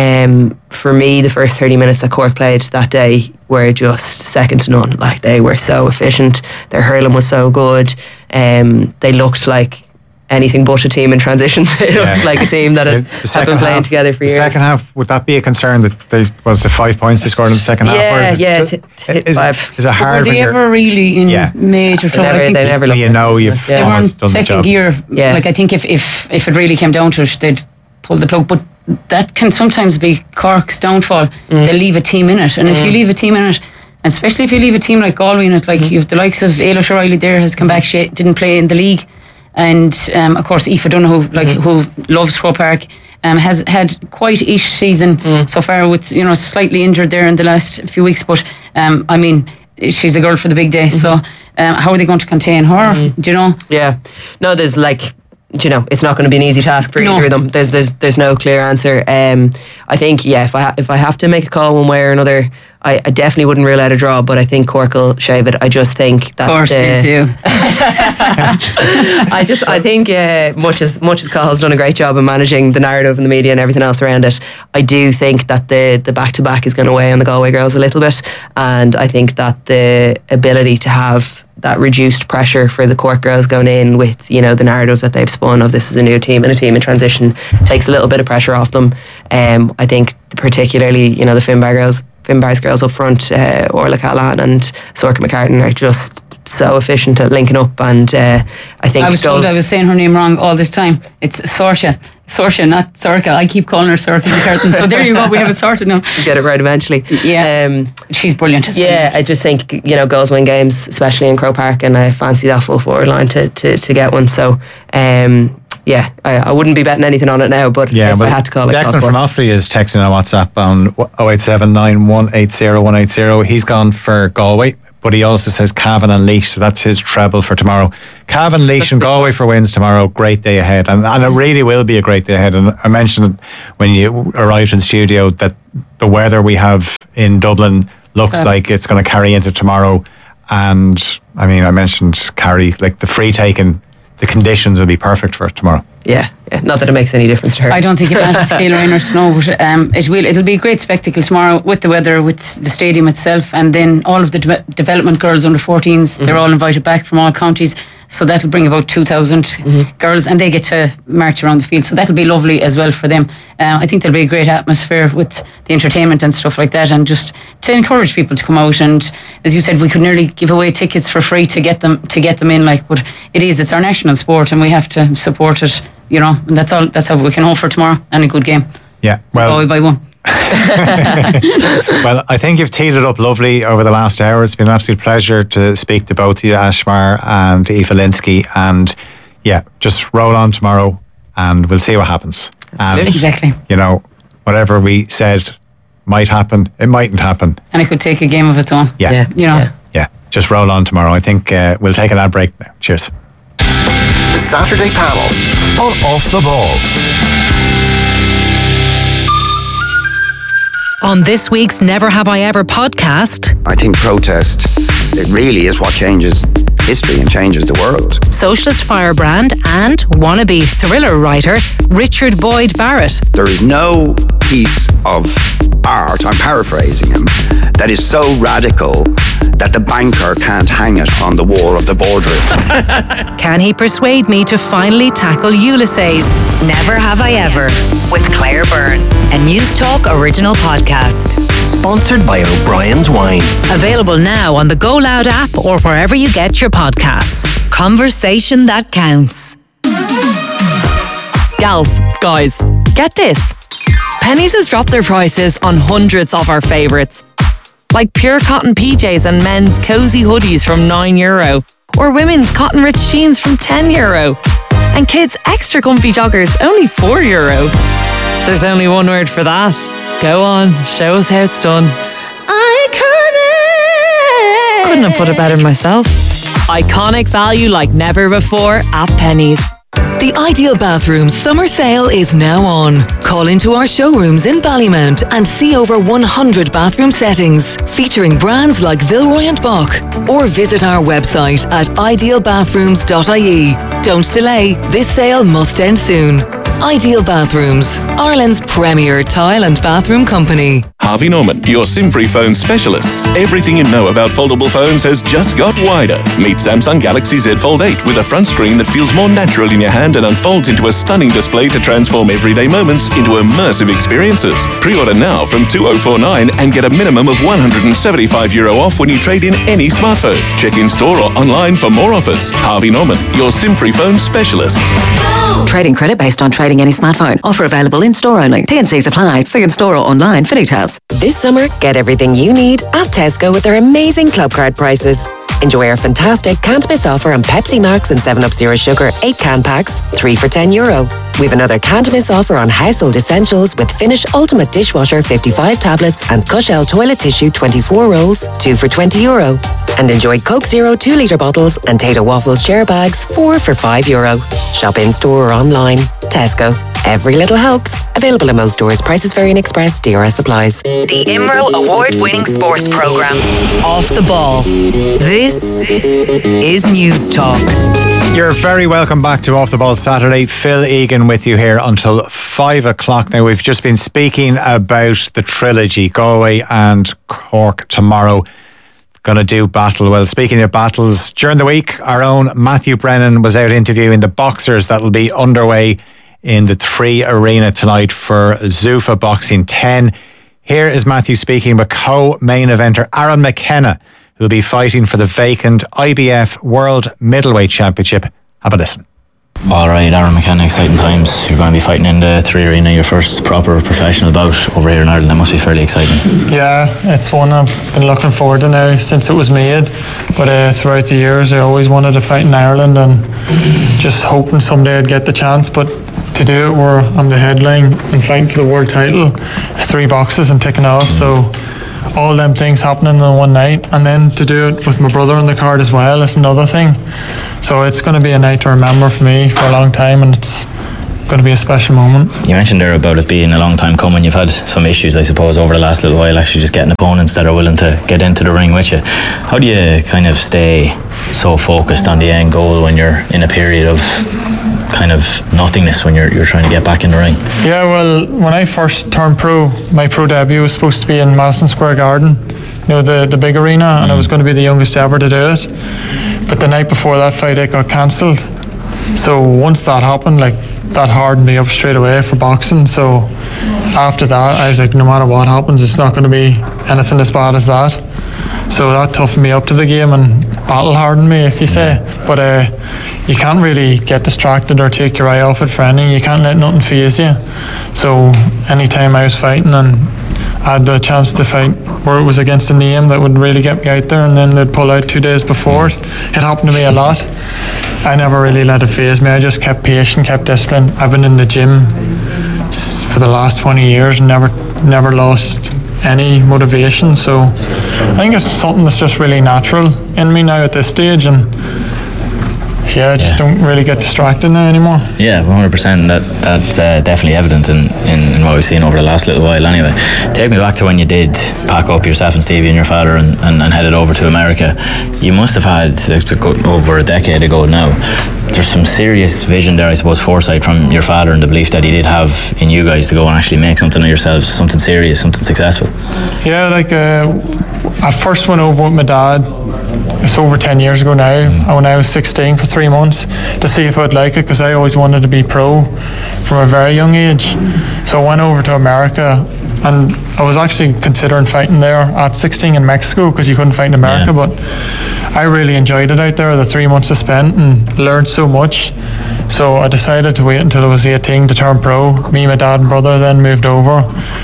[SPEAKER 1] Um, for me, the first thirty minutes that Cork played that day were just second to none. Like, they were so efficient. Their hurling was so good. Um, they looked like anything but a team in transition. They
[SPEAKER 3] Yeah.
[SPEAKER 1] looked like a team that had,
[SPEAKER 3] The
[SPEAKER 1] had
[SPEAKER 3] second
[SPEAKER 1] been playing
[SPEAKER 3] half-
[SPEAKER 1] together for
[SPEAKER 3] the
[SPEAKER 1] years.
[SPEAKER 3] second half, would that be a concern that they was the five points they scored in the second half? Or
[SPEAKER 1] Yeah,
[SPEAKER 3] is it,
[SPEAKER 1] yeah,
[SPEAKER 3] is,
[SPEAKER 1] it's hit- hit
[SPEAKER 3] is,
[SPEAKER 1] five.
[SPEAKER 3] is it
[SPEAKER 2] But
[SPEAKER 3] hard
[SPEAKER 2] were
[SPEAKER 3] when
[SPEAKER 2] they
[SPEAKER 3] you're,
[SPEAKER 2] ever really in
[SPEAKER 3] Yeah.
[SPEAKER 2] major
[SPEAKER 1] They
[SPEAKER 2] trouble?
[SPEAKER 1] never,
[SPEAKER 2] I think
[SPEAKER 1] they never
[SPEAKER 3] when
[SPEAKER 1] looked
[SPEAKER 3] you know you've
[SPEAKER 1] Yeah.
[SPEAKER 2] they were in
[SPEAKER 3] almost done the
[SPEAKER 2] second
[SPEAKER 3] job?
[SPEAKER 2] gear.
[SPEAKER 1] Yeah.
[SPEAKER 2] Like, I think if, if if it really came down to it, they'd pull the plug. But that can sometimes be Cork's downfall.
[SPEAKER 1] Mm.
[SPEAKER 2] They leave a team in it, and if you leave a team in it, and especially if you leave a team like Galway in it, like
[SPEAKER 1] Mm.
[SPEAKER 2] you've the likes of Ailish O'Reilly there has come back. She didn't play in the league, and um, of course Aoife Donoghue, like
[SPEAKER 1] Mm.
[SPEAKER 2] who loves Croke Park. Um, has had quite ish season
[SPEAKER 1] Mm.
[SPEAKER 2] so far, with, you know, slightly injured there in the last few weeks, but um, I mean, she's a girl for the big day. So um, how are they going to contain her? Do you know?
[SPEAKER 1] Yeah, no, there's like, you know, it's not going to be an easy task for
[SPEAKER 2] No.
[SPEAKER 1] either of them. There's there's there's no clear answer. Um, I think yeah, if I ha- if I have to make a call one way or another, I, I definitely wouldn't rule out a draw. But I think Cork will shave it. I just think that
[SPEAKER 2] Of course
[SPEAKER 1] the-
[SPEAKER 2] they do.
[SPEAKER 1] I just I think uh, much as much as Cahill's done a great job of managing the narrative and the media and everything else around it, I do think that the the back to back is going to weigh on the Galway girls a little bit, and I think that the ability to have that reduced pressure for the Cork girls going in with, you know, the narrative that they've spun of this is a new team and a team in transition takes a little bit of pressure off them. Um, I think particularly, you know, the Finbar girls, Finbar's girls up front, uh, Orla Callahan and Sorka McCartan are just so efficient at linking up, and uh, I think
[SPEAKER 2] I was told
[SPEAKER 1] those-
[SPEAKER 2] I was saying her name wrong all this time. It's Sorcha. Sorcha, not Sorka. I keep calling her Sorka McCartan. So there you go. We have it sorted now.
[SPEAKER 1] get it right eventually.
[SPEAKER 2] Yeah.
[SPEAKER 1] Um,
[SPEAKER 2] She's brilliant. isn't
[SPEAKER 1] yeah,
[SPEAKER 2] she?
[SPEAKER 1] I just think, you know, girls win games, especially in Croke Park, and I fancy that full forward line to, to, to get one. So, um, yeah, I, I wouldn't be betting anything on it now, but
[SPEAKER 3] Yeah,
[SPEAKER 1] if
[SPEAKER 3] well,
[SPEAKER 1] I had to call it,
[SPEAKER 3] Declan from Offaly is texting on WhatsApp on oh eight seven nine one eight zero one eight zero. He's gone for Galway, but he also says Cavan and Laois, so that's his treble for tomorrow. Cavan, Laois and Galway for wins tomorrow. Great day ahead, and, and it really will be a great day ahead. And I mentioned when you arrived in studio that the weather we have in Dublin looks
[SPEAKER 2] Uh.
[SPEAKER 3] like it's going to carry into tomorrow. And I mean, I mentioned Carrie, like the free taking, the conditions will be perfect for it tomorrow.
[SPEAKER 1] Yeah, yeah, not that it makes any difference to her.
[SPEAKER 2] I don't think it matters hail, rain or snow, but um, it will. It'll be a great spectacle tomorrow with the weather, with the stadium itself, and then all of the de- development girls under fourteens. Mm-hmm. They're all invited back from all counties, so that'll bring about two thousand mm-hmm. girls, and they get to march around the field. So that'll be lovely as well for them. Uh, I think there'll be a great atmosphere with the entertainment and stuff like that, and just to encourage people to come out. And as you said, we could nearly give away tickets for free to get them to get them in. Like, but it is. It's our national sport, and we have to support it. You know, and that's all. That's how we can hope for tomorrow, and a good game.
[SPEAKER 3] Yeah, well,
[SPEAKER 2] Galway by one.
[SPEAKER 3] Well, I think you've teed it up lovely over the last hour. It's been an absolute pleasure to speak to both of you, Ashmar and Aoife Linsky. And yeah, just roll on tomorrow, and we'll see what happens.
[SPEAKER 1] Absolutely.
[SPEAKER 3] And,
[SPEAKER 2] Exactly.
[SPEAKER 3] you know, whatever we said might happen, it mightn't happen.
[SPEAKER 2] And it could take a game of its own.
[SPEAKER 3] Yeah,
[SPEAKER 1] Yeah.
[SPEAKER 2] You know.
[SPEAKER 3] yeah. yeah. Just roll on tomorrow. I think uh, we'll take an ad break now. Cheers.
[SPEAKER 4] The Saturday Panel on Off the Ball.
[SPEAKER 5] On this week's Never Have I Ever podcast,
[SPEAKER 6] I think protest, it really is what changes history and changes the world.
[SPEAKER 5] socialist firebrand and wannabe thriller writer Richard Boyd Barrett.
[SPEAKER 6] There is no piece of art, I'm paraphrasing him, that is so radical that the banker can't hang it on the wall of the boardroom.
[SPEAKER 5] Can he persuade me to finally tackle Ulysses?
[SPEAKER 7] Never Have I Ever with Claire Byrne, a News Talk original podcast.
[SPEAKER 4] Sponsored by O'Brien's Wine.
[SPEAKER 5] Available now on the Go Loud app or wherever you get your podcasts.
[SPEAKER 7] Conversation that counts.
[SPEAKER 8] Gals, guys, get this. Penneys has dropped their prices on hundreds of our favourites. Like pure cotton P Js and men's cosy hoodies from nine euro. Or women's cotton rich jeans from ten euro. And kids' extra comfy joggers only four euro. There's only one word for that. Go on, show us how it's done. Iconic! Couldn't have put it better myself. Iconic value like never before at Penneys.
[SPEAKER 9] The Ideal Bathrooms summer sale is now on. Call into our showrooms in Ballymount and see over one hundred bathroom settings featuring brands like Villeroy and Boch, or visit our website at ideal bathrooms dot I E. Don't delay, this sale must end soon. Ideal Bathrooms, Ireland's premier tile and bathroom company.
[SPEAKER 10] Harvey Norman, your SIM-free phone specialists. Everything you know about foldable phones has just got wider. Meet Samsung Galaxy Z Fold eight with a front screen that feels more natural in your hand and unfolds into a stunning display to transform everyday moments into immersive experiences. Pre-order now from two thousand forty-nine and get a minimum of one hundred seventy-five euro off when you trade in any smartphone. Check in store or online for more offers. Harvey Norman, your SIM-free phone specialists.
[SPEAKER 11] Trading credit based on trading any smartphone. Offer available in store only. T and Cs apply. See in store or online for details.
[SPEAKER 12] This summer, get everything you need at Tesco with their amazing club card prices. Enjoy our fantastic can't miss offer on Pepsi Max and seven up Zero Sugar eight can packs, three for ten euro. We've another can't miss offer on household essentials with Finish Ultimate Dishwasher fifty-five tablets and Cushell toilet tissue twenty-four rolls, two for twenty euro. And enjoy Coke Zero two litre bottles and Tato Waffles share bags, four for five euro. Shop in store or online. Tesco. Every little helps. Available in most stores. Prices vary in Express. D R S applies.
[SPEAKER 7] The I M R O award-winning sports program, Off the Ball. This is News Talk.
[SPEAKER 3] You're very welcome back to Off the Ball Saturday. Phil Egan with you here until five o'clock. Now, we've just been speaking about the trilogy, Galway and Cork tomorrow. Going to do battle. Well, speaking of battles, during the week, our own Matthew Brennan was out interviewing the boxers that will be underway in the Three Arena tonight for Zuffa Boxing ten. Here is Matthew speaking with co-main eventer Aaron McKenna, who'll be fighting for the vacant I B F World Middleweight Championship. Have a listen.
[SPEAKER 13] Alright, Aaron McKenna, exciting times. You're going to be fighting in the Three Arena, your first proper professional bout over here in Ireland. That must be fairly exciting.
[SPEAKER 14] Yeah, it's one I've been looking forward to now since it was made. But uh, throughout the years, I always wanted to fight in Ireland and just hoping someday I'd get the chance. But to do it where I'm the headline and fighting for the world title, three boxes I'm ticking off. So all them things happening in one night, and then to do it with my brother on the card as well is another thing. So it's going to be a night to remember for me for a long time, and it's going to be a special moment.
[SPEAKER 13] You mentioned there about it being a long time coming. You've had some issues, I suppose, over the last little while, actually just getting opponents that are willing to get into the ring with you. How do you kind of stay so focused on the end goal when you're in a period of kind of nothingness, when you're you're trying to get back in the ring?
[SPEAKER 14] Yeah, well, when I first turned pro, my pro debut was supposed to be in Madison Square Garden, you know, the, the big arena, mm. and I was going to be the youngest ever to do it. But the night before that fight, it got cancelled. So once that happened, like, that hardened me up straight away for boxing. So after that, I was like, no matter what happens, it's not going to be anything as bad as that. So that toughened me up to the game and battle hardened me, if you say. But uh, you can't really get distracted or take your eye off it for anything. You can't let nothing faze you. So anytime I was fighting and I had the chance to fight where it was against a name that would really get me out there, and then they'd pull out two days before it. It happened to me a lot. I never really let it faze me. I just kept patient, kept discipline. I've been in the gym for the last twenty years and never never lost any motivation. So I think it's something that's just really natural in me now at this stage, and yeah, I just yeah. don't really get distracted now anymore.
[SPEAKER 13] Yeah, one hundred percent. That that's uh, definitely evident in, in, in what we've seen over the last little while. Anyway, take me back to when you did pack up yourself and Stevie and your father and, and, and headed over to America. You must have had over a decade ago now. There's some serious vision there, I suppose, foresight from your father, and the belief that he did have in you guys to go and actually make something of yourselves, something serious, something successful.
[SPEAKER 14] Yeah, like uh, I first went over with my dad. It's over ten years ago now, mm. when I was sixteen, for three months to see if I'd like it, because I always wanted to be pro from a very young age. So I went over to America, and I was actually considering fighting there at sixteen in Mexico, because you couldn't fight in America, yeah. but I really enjoyed it out there, the three months I spent, and learned so much. So I decided to wait until I was eighteen to turn pro. Me, my dad and brother then moved over.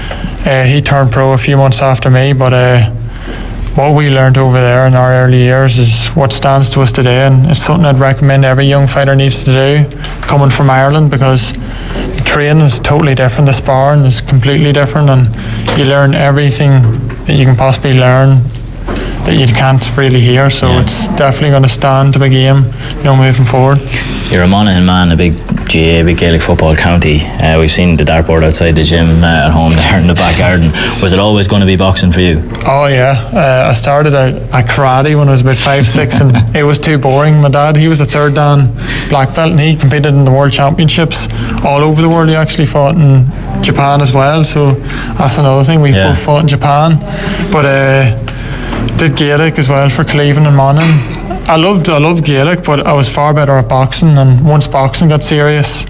[SPEAKER 14] Uh, he turned pro a few months after me, but uh, what we learned over there in our early years is what stands to us today, and it's something I'd recommend every young fighter needs to do coming from Ireland, because the training is totally different, the sparring is completely different, and you learn everything that you can possibly learn that you can't really hear. So yeah. it's definitely going to stand to the game, you know, moving forward.
[SPEAKER 13] You're a Monaghan man, a big G A A, big Gaelic football county. Uh, we've seen the dartboard outside the gym uh, at home there in the back garden. Was it always going to be boxing for you?
[SPEAKER 14] Oh yeah, uh, I started out at karate when I was about five, six, and it was too boring. My dad, he was a third dan black belt, and he competed in the world championships all over the world. He actually fought in Japan as well, so that's another thing. We've yeah. both fought in Japan, but uh, did Gaelic as well for Cleveland and Monaghan. I loved I loved Gaelic, but I was far better at boxing, and once boxing got serious,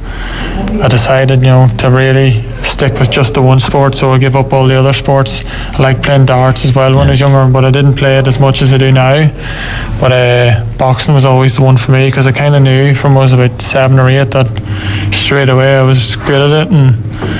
[SPEAKER 14] I decided, you know, to really stick with just the one sport, so I give up all the other sports. I liked playing darts as well when I was younger, but I didn't play it as much as I do now. But uh, boxing was always the one for me, because I kind of knew from when I was about seven or eight that straight away I was good at it, and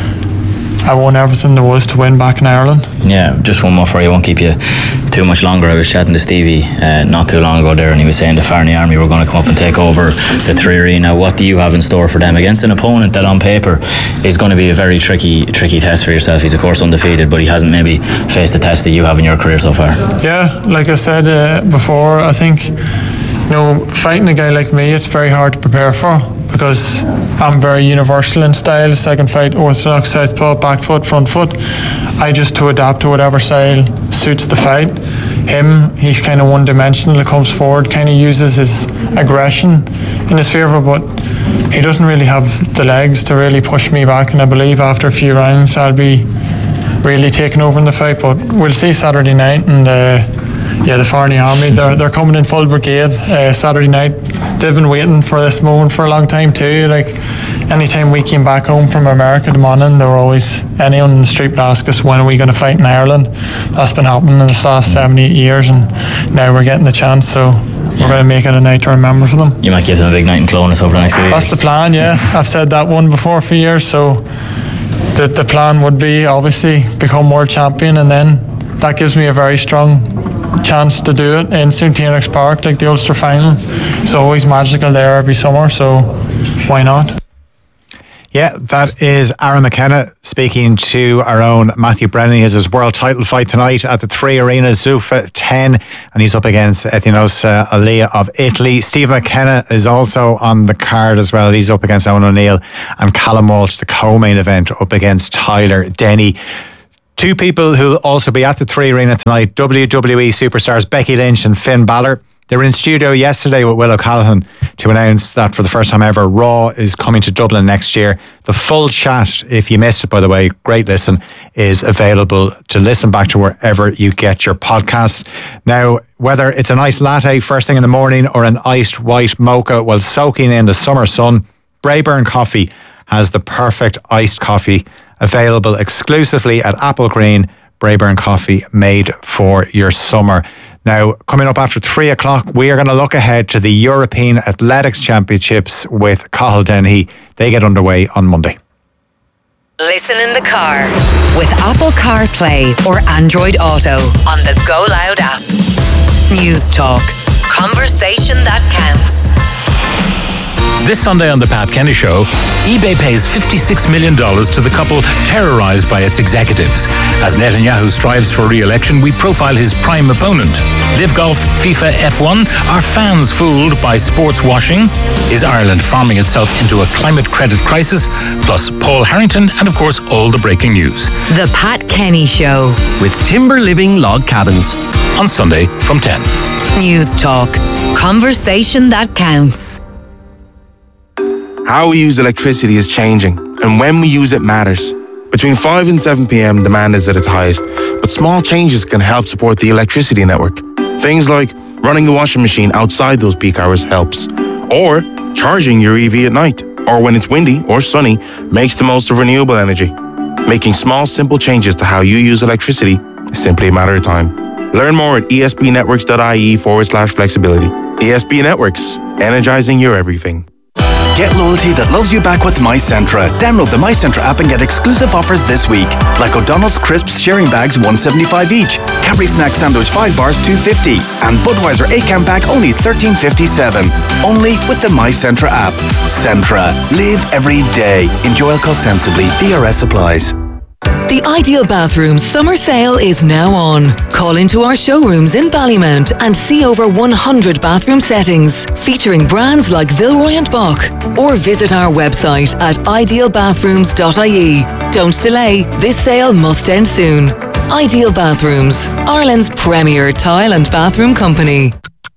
[SPEAKER 14] I won everything there was to win back in Ireland.
[SPEAKER 13] Yeah, just one more for you, I won't keep you too much longer. I was chatting to Stevie uh, not too long ago there, and he was saying the Farney Army were going to come up and take over the Three Arena. What do you have in store for them against an opponent that on paper is going to be a very tricky tricky test for yourself? He's of course undefeated, but he hasn't maybe faced a test that you have in your career so far.
[SPEAKER 14] Yeah, like I said uh, before, I think, you know, fighting a guy like me, it's very hard to prepare for, because I'm very universal in styles. I can fight orthodox, southpaw, back foot, front foot. I just to adapt to whatever style suits the fight. Him, he's kind of one-dimensional. He comes forward, kind of uses his aggression in his favour, but he doesn't really have the legs to really push me back, and I believe after a few rounds I'll be really taking over in the fight. But we'll see Saturday night, and uh, yeah, the Farney Army, they're, they're coming in full brigade uh, Saturday night. They've been waiting for this moment for a long time too. Like, anytime we came back home from America to Monaghan, there were always anyone in the street would ask us, when are we going to fight in Ireland? That's been happening in the last seven, eight years, and now we're getting the chance. So we're going to make it a night to remember for them.
[SPEAKER 13] You might give them a big night in Clonus over the next few years.
[SPEAKER 14] That's the plan, yeah. I've said that one before for years, so the, the plan would be obviously become world champion, and then that gives me a very strong chance to do it in Saint Phoenix Park, like the Ulster final. It's always magical there every summer, so why not?
[SPEAKER 3] Yeah, that is Aaron McKenna speaking to our own Matthew Brennan. He has his world title fight tonight at the Three Arena, Zuffa ten, and he's up against Etinos uh, Alia of Italy. Steve McKenna is also on the card as well. He's up against Owen O'Neill, and Callum Walsh, the co-main event, up against Tyler Denny. Two people who'll also be at the Three Arena tonight, W W E superstars Becky Lynch and Finn Balor. They were in studio yesterday with Will O'Callaghan to announce that for the first time ever, Raw is coming to Dublin next year. The full chat, if you missed it, by the way, great listen, is available to listen back to wherever you get your podcasts. Now, whether it's an iced latte first thing in the morning or an iced white mocha while soaking in the summer sun, Braeburn Coffee has the perfect iced coffee available exclusively at Apple Green. Braeburn Coffee, made for your summer. Now, coming up after three o'clock, we are going to look ahead to the European Athletics Championships with Cathal Dennehy. They get underway on Monday.
[SPEAKER 7] Listen in the car with Apple CarPlay or Android Auto on the Go Loud app. News Talk. Conversation that counts.
[SPEAKER 15] This Sunday on The Pat Kenny Show, eBay pays fifty-six million dollars to the couple terrorized by its executives. As Netanyahu strives for re-election, we profile his prime opponent. Live Golf, FIFA, F one. Are fans fooled by sports washing? Is Ireland farming itself into a climate credit crisis? Plus Paul Harrington and, of course, all the breaking news.
[SPEAKER 7] The Pat Kenny Show.
[SPEAKER 16] With Timber Living Log Cabins.
[SPEAKER 15] On Sunday from ten.
[SPEAKER 7] News Talk. Conversation that counts.
[SPEAKER 17] How we use electricity is changing, and when we use it matters. Between five and seven p.m, demand is at its highest, but small changes can help support the electricity network. Things like running the washing machine outside those peak hours helps, or charging your E V at night, or when it's windy or sunny, makes the most of renewable energy. Making small, simple changes to how you use electricity is simply a matter of time. Learn more at espnetworks.ie forward slash flexibility. E S B Networks, energizing your everything.
[SPEAKER 16] Get loyalty that loves you back with MyCentra. Download the MyCentra app and get exclusive offers this week. Like O'Donnell's Crisps sharing bags one seventy-five each. Cadbury Snack Sandwich five bars two fifty. And Budweiser eight can pack only thirteen fifty-seven. Only with the MyCentra app. Centra. Live every day. Enjoy alcohol sensibly. D R S applies.
[SPEAKER 9] The Ideal Bathrooms summer sale is now on. Call into our showrooms in Ballymount and see over one hundred bathroom settings featuring brands like Villeroy and Boch, or visit our website at ideal bathrooms dot I E. Don't delay, this sale must end soon. Ideal Bathrooms, Ireland's premier tile and bathroom company.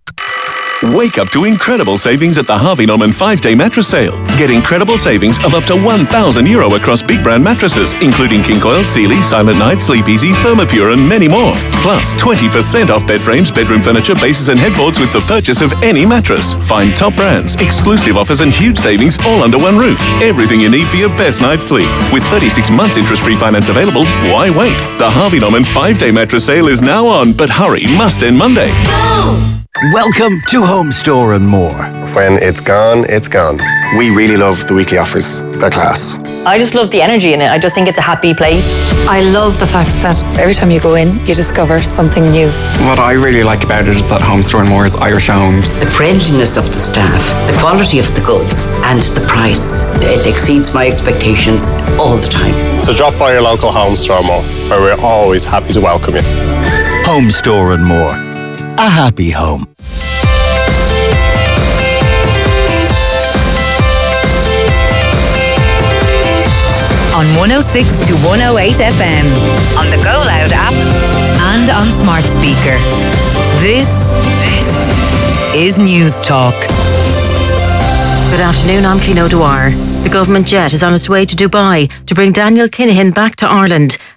[SPEAKER 10] Wake up to incredible savings at the Harvey Norman five-day mattress sale. Get incredible savings of up to one thousand euro across big brand mattresses, including King Coil, Sealy, Silent Night, Sleep Easy, Thermopure and many more. Plus twenty percent off bed frames, bedroom furniture, bases and headboards with the purchase of any mattress. Find top brands, exclusive offers and huge savings all under one roof. Everything you need for your best night's sleep. With thirty-six months interest-free finance available, why wait? The Harvey Norman five-day mattress sale is now on, but hurry, must end Monday.
[SPEAKER 16] Go! Welcome to Home Store and More.
[SPEAKER 18] When it's gone, it's gone. We really love the weekly offers. They're class.
[SPEAKER 19] I just love the energy in it. I just think it's a happy place.
[SPEAKER 20] I love the fact that every time you go in, you discover something new.
[SPEAKER 21] What I really like about it is that Home Store and More is Irish owned.
[SPEAKER 22] The friendliness of the staff, the quality of the goods, and the price. It exceeds my expectations all the time.
[SPEAKER 18] So drop by your local Home Store and More, where we're always happy to welcome you.
[SPEAKER 16] Home Store and More. A happy home.
[SPEAKER 7] On one oh six to one oh eight F M, on the Go Loud app, and on smart speaker. This, this is News Talk.
[SPEAKER 23] Good afternoon, I'm Clino Dwyer. The government jet is on its way to Dubai to bring Daniel Kinahan back to Ireland. The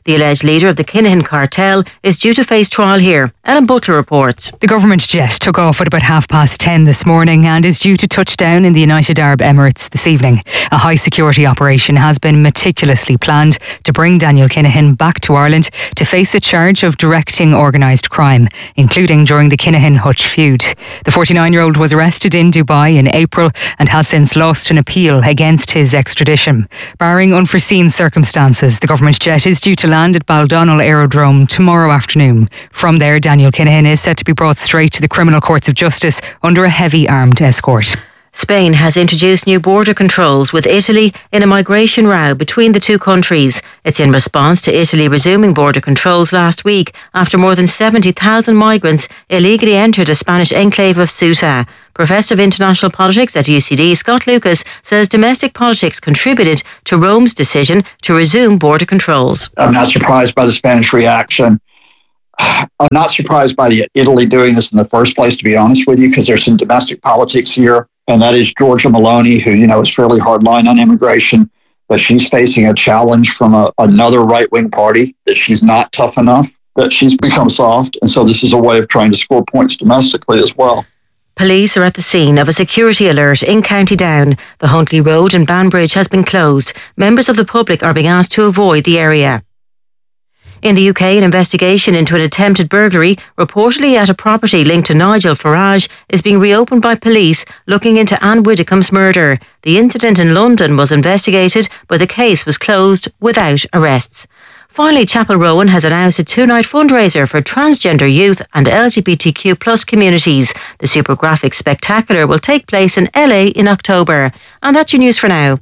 [SPEAKER 23] The alleged leader of the Kinahan cartel is due to face trial here. Ellen Butler reports.
[SPEAKER 1] The government jet took off at about half past ten this morning and is due to touch down in the United Arab Emirates this evening. A high security operation has been meticulously planned to bring Daniel Kinahan back to Ireland to face a charge of directing organised crime, including during the Kinahan-Hutch feud. The forty-nine-year-old was arrested in Dubai in April and has since lost an appeal against his extradition. Barring unforeseen circumstances, the government jet is due to land at Baldonnel Aerodrome tomorrow afternoon. From there, Daniel Kinahan is set to be brought straight to the criminal courts of justice under a heavy armed escort.
[SPEAKER 23] Spain has introduced new border controls with Italy in a migration row between the two countries. It's in response to Italy resuming border controls last week after more than seventy thousand migrants illegally entered a Spanish enclave of Ceuta. Professor of International Politics at U C D, Scott Lucas, says domestic politics contributed to Rome's decision to resume border controls.
[SPEAKER 2] I'm not surprised by the Spanish reaction. I'm not surprised by the Italy doing this in the first place, to be honest with you, because there's some domestic politics here. And that is Giorgia Meloni, who, you know, is fairly hardline on immigration, but she's facing a challenge from a, another right-wing party that she's not tough enough, that she's become soft. And so this is a way of trying to score points domestically as well.
[SPEAKER 23] Police are at the scene of a security alert in County Down. The Huntley Road in Banbridge has been closed. Members of the public are being asked to avoid the area. In the U K, an investigation into an attempted burglary, reportedly at a property linked to Nigel Farage, is being reopened by police looking into Anne Widdecombe's murder. The incident in London was investigated, but the case was closed without arrests. Finally, Chapel Rowan has announced a two-night fundraiser for transgender youth and L G B T Q plus communities. The Super Graphics Spectacular will take place in L A in October. And that's your news for now.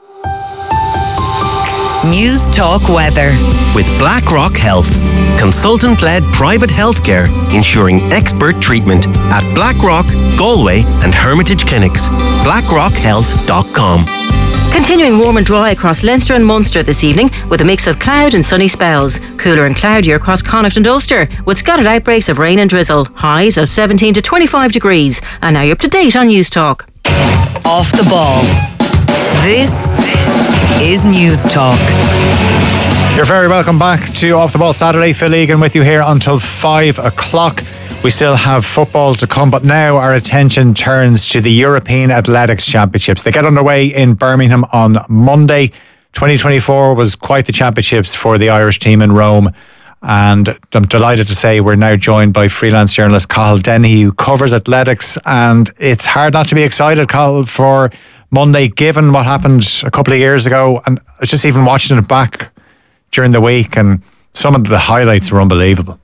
[SPEAKER 7] News Talk Weather.
[SPEAKER 6] With BlackRock Health, consultant-led private healthcare ensuring expert treatment at BlackRock, Galway and Hermitage Clinics. blackrock health dot com.
[SPEAKER 23] Continuing warm and dry across Leinster and Munster this evening with a mix of cloud and sunny spells. Cooler and cloudier across Connacht and Ulster with scattered outbreaks of rain and drizzle. Highs of seventeen to twenty-five degrees. And now you're up to date on News Talk.
[SPEAKER 7] Off the ball. This is News Talk.
[SPEAKER 3] You're very welcome back to Off the Ball Saturday. Phil Egan with you here until five o'clock. We still have football to come, but now our attention turns to the European Athletics Championships. They get underway in Birmingham on Monday. twenty twenty-four was quite the championships for the Irish team in Rome. And I'm delighted to say we're now joined by freelance journalist Cathal Dennehy, who covers athletics. And it's hard not to be excited, Cathal, for Monday, given what happened a couple of years ago. And I was just even watching it back during the week, and some of the highlights were unbelievable.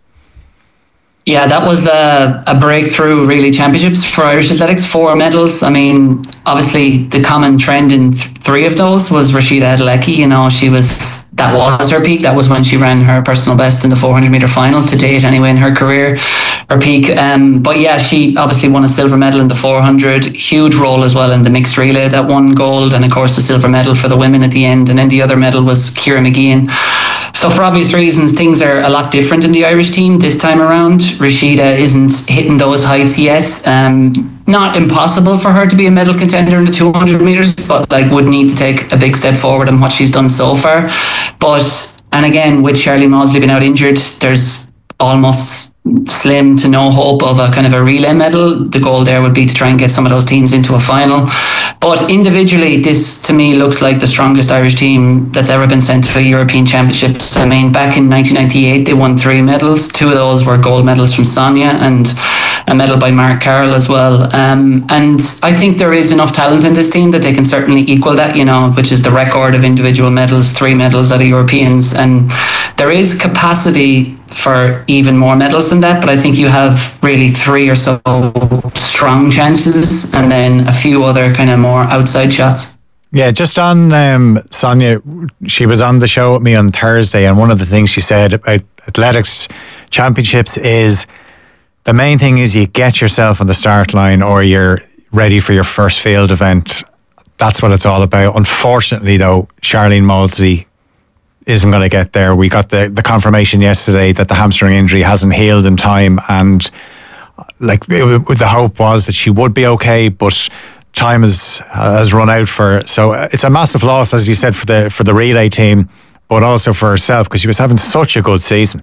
[SPEAKER 24] Yeah, that was a, a breakthrough, really, championships for Irish athletics. Four medals. I mean, obviously, the common trend in th- three of those was Rashida Adelecki. You know, she was, that was her peak. That was when she ran her personal best in the four hundred metre final to date, anyway, in her career, her peak. Um, but yeah, she obviously won a silver medal in the four hundred. Huge role as well in the mixed relay that won gold, and of course the silver medal for the women at the end. And then the other medal was Ciara McGeehan. So for obvious reasons, things are a lot different in the Irish team this time around. Rashida isn't hitting those heights yet. Um, not impossible for her to be a medal contender in the two hundred metres, but like would need to take a big step forward in what she's done so far. But, and again, with Charlie Maudsley being out injured, there's almost slim to no hope of a kind of a relay medal. The goal there would be to try and get some of those teams into a final. But individually, this to me looks like the strongest Irish team that's ever been sent to a European Championships. I mean, back in nineteen ninety-eight, they won three medals. Two of those were gold medals from Sonia and a medal by Mark Carroll as well. Um, and I think there is enough talent in this team that they can certainly equal that, you know, which is the record of individual medals, three medals out of Europeans. And there is capacity for even more medals than that, but I think you have really three or so strong chances and then a few other kind of more outside shots.
[SPEAKER 3] Yeah, just on um, Sonia, she was on the show with me on Thursday, and one of the things she said about athletics championships is the main thing is you get yourself on the start line or you're ready for your first field event. That's what it's all about. Unfortunately, though, Charlene Maudsley isn't going to get there. We got the, the confirmation yesterday that the hamstring injury hasn't healed in time, and like it, the hope was that she would be okay, but time has has run out for her. So it's a massive loss, as you said, for the for the relay team. but also for herself because she was having such a good season.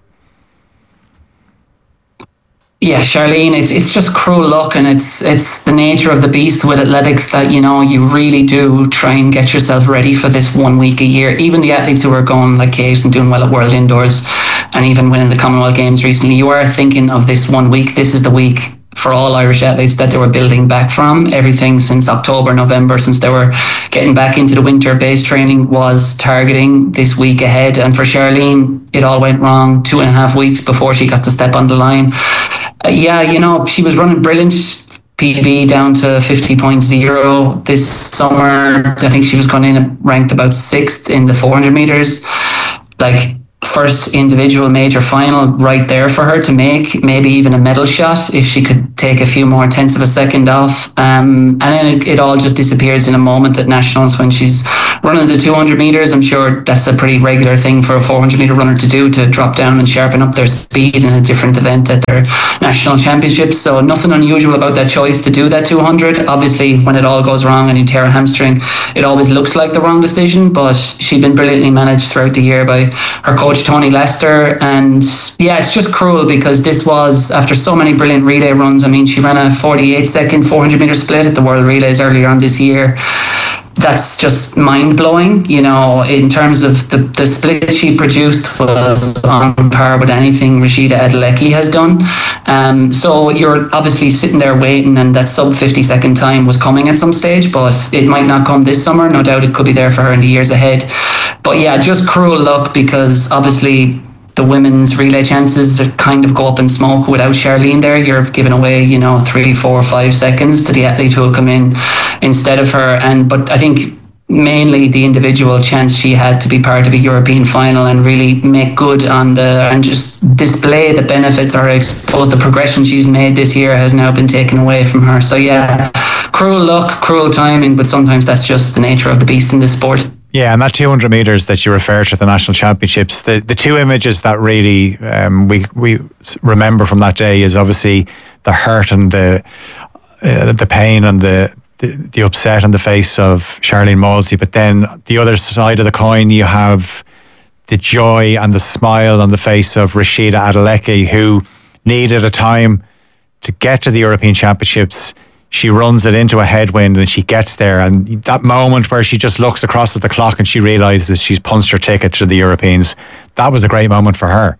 [SPEAKER 24] Yeah, Charlene, it's it's just cruel luck, and it's it's the nature of the beast with athletics that, you know, you really do try and get yourself ready for this one week a year. Even the athletes who are going like Kate and doing well at World Indoors and even winning the Commonwealth Games recently, you are thinking of this one week. This is the week for all Irish athletes that they were building back from. Everything since October, November, since they were getting back into the winter-based training, was targeting this week ahead. And for Charlene, it all went wrong two and a half weeks before she got to step on the line. Uh, yeah, you know, she was running brilliant. P B down to fifty point oh this summer. I think she was going in ranked about sixth in the four hundred metres. Like, first individual major final right there for her to make, maybe even a medal shot if she could take a few more tenths of a second off. Um, and then it, it all just disappears in a moment at nationals when she's running the two hundred metres. I'm sure that's a pretty regular thing for a four hundred metre runner to do, to drop down and sharpen up their speed in a different event at their national championships. So nothing unusual about that choice to do that two hundred. Obviously, when it all goes wrong and you tear a hamstring, it always looks like the wrong decision, but she'd been brilliantly managed throughout the year by her coach Tony Lester. And yeah, it's just cruel because this was after so many brilliant relay runs. I mean, she ran a forty-eight second four hundred metre split at the World Relays earlier on this year. That's just mind-blowing, you know, in terms of the, the split she produced was on par with anything Rashida Adelecki has done. Um, so you're obviously sitting there waiting, and that sub fifty second time was coming at some stage, but it might not come this summer. No doubt it could be there for her in the years ahead. But yeah, just cruel luck because obviously the women's relay chances kind of go up in smoke without Charlene there. You're giving away, you know, three, four, five seconds to the athlete who will come in instead of her. And but I think mainly the individual chance she had to be part of a European final and really make good on the and just display the benefits or expose the progression she's made this year has now been taken away from her. So yeah, cruel luck, cruel timing, but sometimes that's just the nature of the beast in this sport.
[SPEAKER 3] Yeah, and that two hundred metres that you refer to at the National Championships, the, the two images that really um, we we remember from that day is obviously the hurt and the uh, the pain and the, the the upset on the face of Charlene Moulsey. But then the other side of the coin, you have the joy and the smile on the face of Rashida Adelecki, who needed a time to get to the European Championships. She runs it into a headwind and she gets there, and that moment where she just looks across at the clock and she realises she's punched her ticket to the Europeans, that was a great moment for her.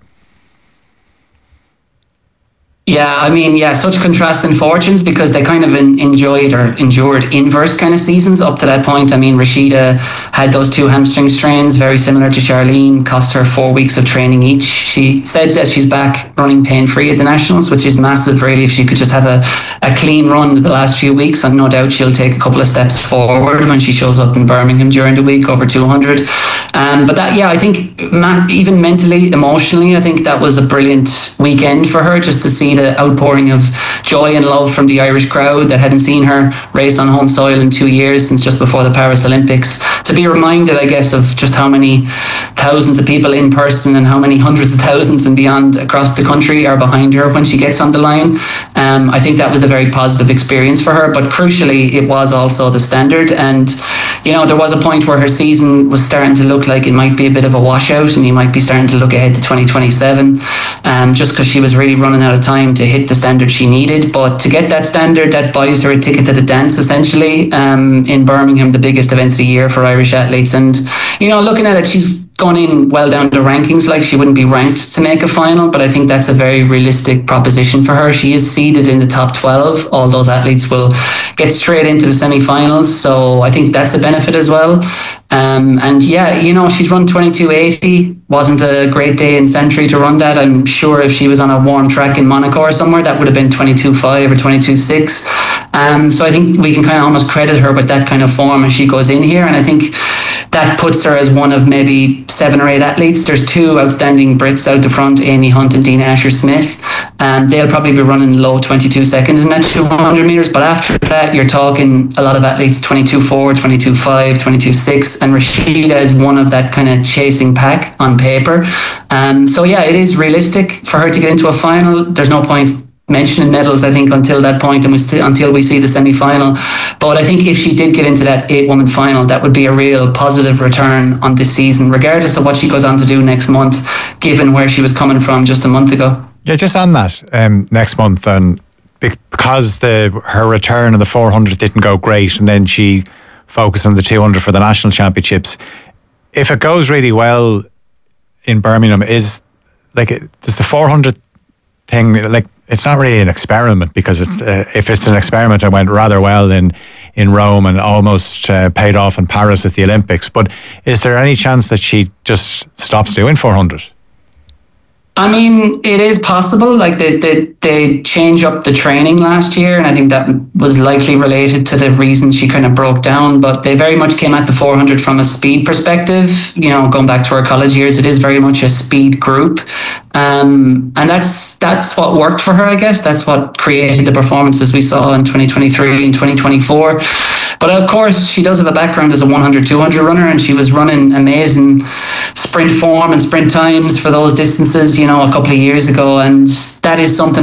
[SPEAKER 24] Yeah, I mean, yeah, such contrasting fortunes because they kind of in, enjoyed or endured inverse kind of seasons up to that point. I mean, Rashida had those two hamstring strains, very similar to Charlene, cost her four weeks of training each. She said that she's back running pain-free at the Nationals, which is massive, really. If she could just have a, a clean run the last few weeks, and no doubt she'll take a couple of steps forward when she shows up in Birmingham during the week over two hundred. Um, but that, yeah, I think even mentally, emotionally, I think that was a brilliant weekend for her, just to see the outpouring of joy and love from the Irish crowd that hadn't seen her race on home soil in two years since just before the Paris Olympics. To be reminded, I guess, of just how many thousands of people in person and how many hundreds of thousands and beyond across the country are behind her when she gets on the line. Um, I think that was a very positive experience for her, but crucially, it was also the standard. And, you know, there was a point where her season was starting to look like it might be a bit of a washout, and you might be starting to look ahead to twenty twenty-seven, um, just because she was really running out of time to hit the standard she needed. But to get that standard, that buys her a ticket to the dance, essentially, um, in Birmingham, the biggest event of the year for Irish athletes. And, you know, looking at it, she's gone in well down the rankings. Like, she wouldn't be ranked to make a final, but I think that's a very realistic proposition for her. She is seeded in the top twelve. All those athletes will get straight into the semi-finals, so I think that's a benefit as well. Um, and yeah, you know, she's run twenty-two eighty. Wasn't a great day in Century to run that. I'm sure if she was on a warm track in Monaco or somewhere, that would have been twenty-two five or twenty-two six. Um, so I think we can kind of almost credit her with that kind of form as she goes in here. And I think that puts her as one of maybe seven or eight athletes. There's two outstanding Brits out the front, Amy Hunt and Dina Asher-Smith. Um, they'll probably be running low twenty-two seconds in that two hundred metres. But after that, you're talking a lot of athletes twenty-two four, twenty-two five, twenty-two six. And Rashida is one of that kind of chasing pack on paper. Um, so yeah, it is realistic for her to get into a final. There's no point mentioning medals, I think, until that point, and we st- until we see the semi-final. But I think if she did get into that eight-woman final, that would be a real positive return on this season, regardless of what she goes on to do next month, given where she was coming from just a month ago.
[SPEAKER 3] Yeah, just on that, um, next month, and because the her return on the four hundred didn't go great, and then she focused on the two hundred for the national championships. If it goes really well in Birmingham, is like does the four hundred thing, like, it's not really an experiment, because it's uh, if it's an experiment, it went rather well in in Rome and almost uh, paid off in Paris at the Olympics. But is there any chance that she just stops doing four hundred?
[SPEAKER 24] I mean, it is possible. Like they, they they change up the training last year, and I think that was likely related to the reason she kind of broke down. But they very much came at the four hundred from a speed perspective. You know, going back to her college years, it is very much a speed group, um, and that's that's what worked for her, I guess. That's what created the performances we saw in twenty twenty-three and twenty twenty-four. But of course, she does have a background as a one hundred, two hundred runner, and she was running amazing sprint form and sprint times for those distances, you know, a couple of years ago. And that is something